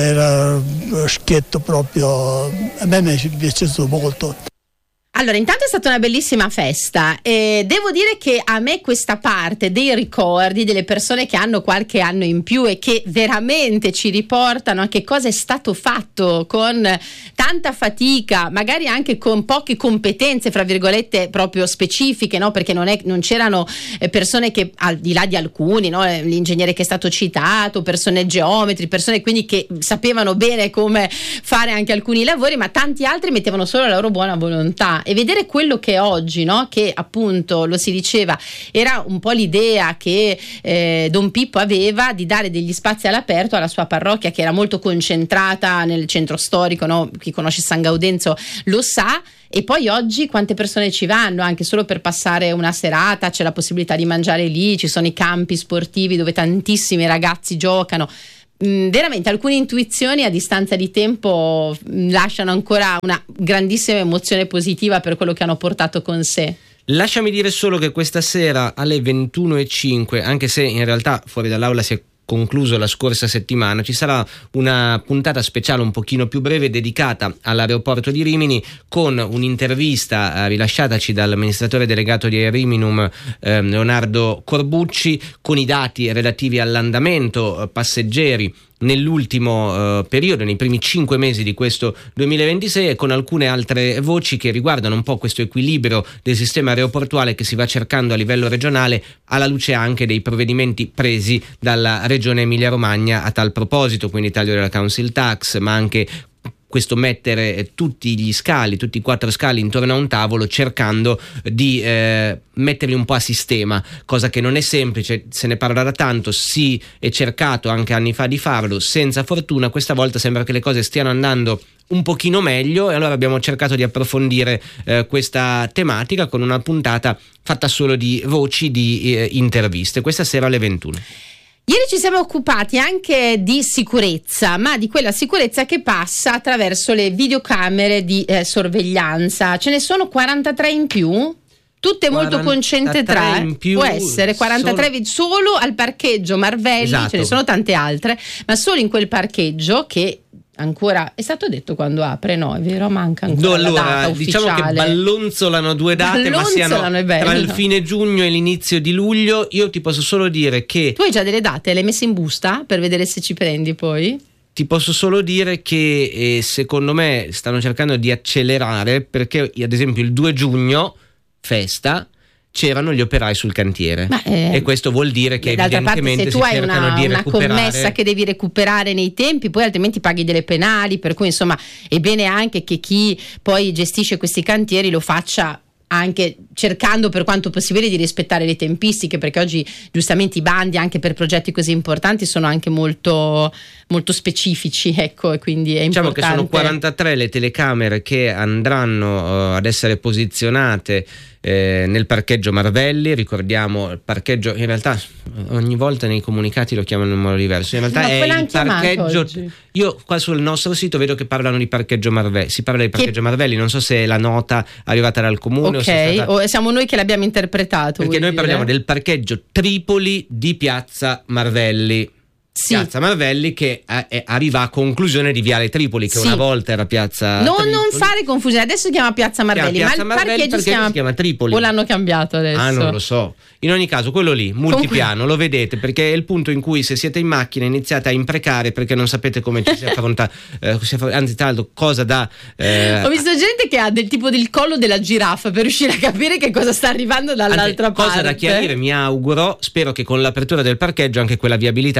era schietto proprio, a me mi è piaciuto molto. Allora, intanto è stata una bellissima festa e devo dire che a me questa parte dei ricordi delle persone che hanno qualche anno in più e che veramente ci riportano a che cosa è stato fatto con tanta fatica, magari anche con poche competenze, fra virgolette, proprio specifiche, no? Perché non, è, non c'erano persone che, al di là di alcuni, no? L'ingegnere che è stato citato, persone geometri, persone quindi che sapevano bene come fare anche alcuni lavori, ma tanti altri mettevano solo la loro buona volontà. E vedere quello che è oggi, no? Che appunto lo si diceva, era un po' l'idea che eh, Don Pippo aveva di dare degli spazi all'aperto alla sua parrocchia, che era molto concentrata nel centro storico, no? Chi conosce San Gaudenzo lo sa. E poi oggi quante persone ci vanno anche solo per passare una serata, c'è la possibilità di mangiare lì, ci sono i campi sportivi dove tantissimi ragazzi giocano. Veramente alcune intuizioni a distanza di tempo lasciano ancora una grandissima emozione positiva per quello che hanno portato con sé. Lasciami dire solo che questa sera alle ventuno e cinque, anche se in realtà fuori dall'aula si è concluso la scorsa settimana, ci sarà una puntata speciale un pochino più breve dedicata all'aeroporto di Rimini, con un'intervista eh, rilasciataci dall'amministratore delegato di Aeriminum eh, Leonardo Corbucci, con i dati relativi all'andamento eh, passeggeri nell'ultimo eh, periodo, nei primi cinque mesi di questo duemilaventisei, e con alcune altre voci che riguardano un po' questo equilibrio del sistema aeroportuale che si va cercando a livello regionale, alla luce anche dei provvedimenti presi dalla regione Emilia-Romagna a tal proposito, quindi taglio della council tax, ma anche questo mettere tutti gli scali, tutti i quattro scali intorno a un tavolo, cercando di eh, metterli un po' a sistema, cosa che non è semplice, se ne parla da tanto, si è cercato anche anni fa di farlo, senza fortuna. Questa volta sembra che le cose stiano andando un pochino meglio, e allora abbiamo cercato di approfondire eh, questa tematica con una puntata fatta solo di voci, di eh, interviste, questa sera alle ventuno. Ieri ci siamo occupati anche di sicurezza, ma di quella sicurezza che passa attraverso le videocamere di eh, sorveglianza. Ce ne sono quarantatré in più? Tutte molto concentrate, in più, può essere quarantatré solo, solo al parcheggio Marvelli, esatto. Ce ne sono tante altre, ma solo in quel parcheggio che ancora è stato detto quando apre, no, è vero, manca ancora no, allora, la data ufficiale. Diciamo che ballonzolano due date, ma siano tra il fine giugno e l'inizio di luglio. Io ti posso solo dire che tu hai già delle date, le hai messe in busta per vedere se ci prendi poi? Ti posso solo dire che eh, secondo me stanno cercando di accelerare, perché ad esempio il due giugno, festa, c'erano gli operai sul cantiere, eh, e questo vuol dire che evidentemente parte, se tu si hai cercano una, di una recuperare, commessa che devi recuperare nei tempi, poi altrimenti paghi delle penali, per cui insomma è bene anche che chi poi gestisce questi cantieri lo faccia anche cercando per quanto possibile di rispettare le tempistiche, perché oggi giustamente i bandi anche per progetti così importanti sono anche molto molto specifici, ecco, e quindi è diciamo importante. Che sono quarantatré le telecamere che andranno uh, ad essere posizionate eh, nel parcheggio Marvelli. Ricordiamo il parcheggio, in realtà ogni volta nei comunicati lo chiamano in modo diverso, in realtà no, è il parcheggio. Io qua sul nostro sito vedo che parlano di parcheggio Marvelli, si parla di parcheggio che... Marvelli, non so se è la nota arrivata dal comune, ok, o, se è stata... o siamo noi che l'abbiamo interpretato, perché noi dire? Parliamo del parcheggio Tripoli di piazza Marvelli. Sì. Piazza Marvelli che è, arriva a conclusione di Viale Tripoli, che sì. una volta era piazza no, Tripoli. Non fare confusione, adesso si chiama Piazza Marvelli, chiama piazza ma il Marvelli parcheggio si chiama... si chiama Tripoli, o l'hanno cambiato adesso? Ah, non lo so. In ogni caso quello lì, multipiano, lo vedete, perché è il punto in cui se siete in macchina iniziate a imprecare perché non sapete come ci si affronta, eh, anzi tra l'altro cosa da eh, ho visto gente che ha del tipo del collo della giraffa per riuscire a capire che cosa sta arrivando dall'altra anzi, parte. Cosa da chiarire, mi auguro, spero che con l'apertura del parcheggio anche quella viabilità venga un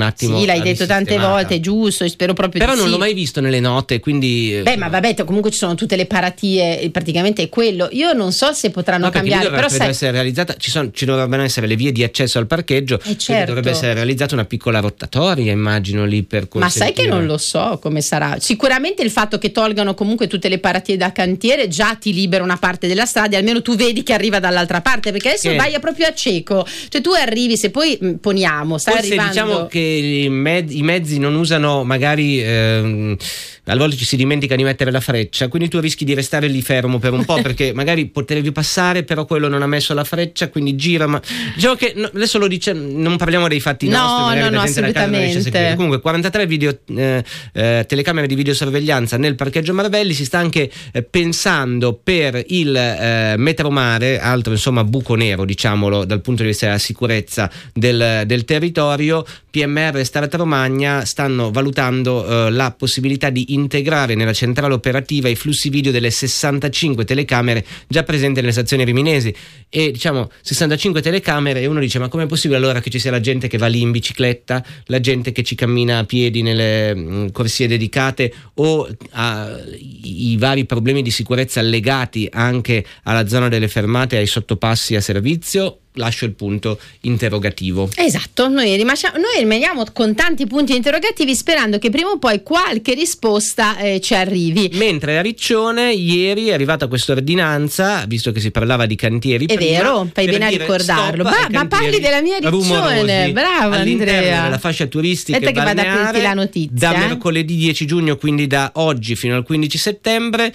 attimo. Sì, l'hai detto tante volte, è giusto, spero proprio Però di non sì. l'ho mai visto nelle note, quindi. Beh, ma vabbè, comunque ci sono tutte le paratie, praticamente è quello. Io non so se potranno No, perché cambiare, lì però dovrebbe sai. essere realizzata, ci, sono, ci dovrebbero essere le vie di accesso al parcheggio, Eh, quindi certo. dovrebbe essere realizzata una piccola rotatoria, immagino lì per Ma sai che consentire- non lo so come sarà. Sicuramente il fatto che tolgano comunque tutte le paratie da cantiere già ti libera una parte della strada e almeno tu vedi che arriva dall'altra parte, perché adesso Che- vai proprio a cieco, cioè tu arrivi, se poi mh, poniamo stai Forse arrivando diciamo che i, med- i mezzi non usano magari ehm, a volte ci si dimentica di mettere la freccia, quindi tu rischi di restare lì fermo per un po' perché magari potevi passare però quello non ha messo la freccia, quindi gira. Ma diciamo che no, adesso lo dice, non parliamo dei fatti No, nostri, magari no, la no, gente da casa non riesce a assolutamente. seguire. Comunque quarantatré video, eh, eh, telecamere di videosorveglianza nel parcheggio Maravelli. Si sta anche eh, pensando per il eh, Metromare, altro insomma buco nero diciamolo dal punto di vista della sicurezza del, del territorio. P M R e Start Romagna stanno valutando eh, la possibilità di integrare nella centrale operativa i flussi video delle sessantacinque telecamere già presenti nelle stazioni riminesi. E diciamo sessantacinque telecamere, e uno dice ma com'è possibile allora che ci sia la gente che va lì in bicicletta, la gente che ci cammina a piedi nelle mh, corsie dedicate, o a, i, i vari problemi di sicurezza legati anche alla zona delle fermate, ai sottopassi a servizio? Lascio il punto interrogativo. Esatto, noi rimaniamo, noi rimaniamo con tanti punti interrogativi sperando che prima o poi qualche risposta eh, ci arrivi. Mentre a Riccione ieri è arrivata questa ordinanza, visto che si parlava di cantieri È prima, vero, fai per bene a dire ricordarlo. stop Ma, ai ma parli cantieri della mia Riccione, rumorosi bravo all'interno Andrea. della fascia turistica Aspetta e che vado ad aprirti balneare la notizia. da eh. mercoledì dieci giugno, quindi da oggi fino al quindici settembre.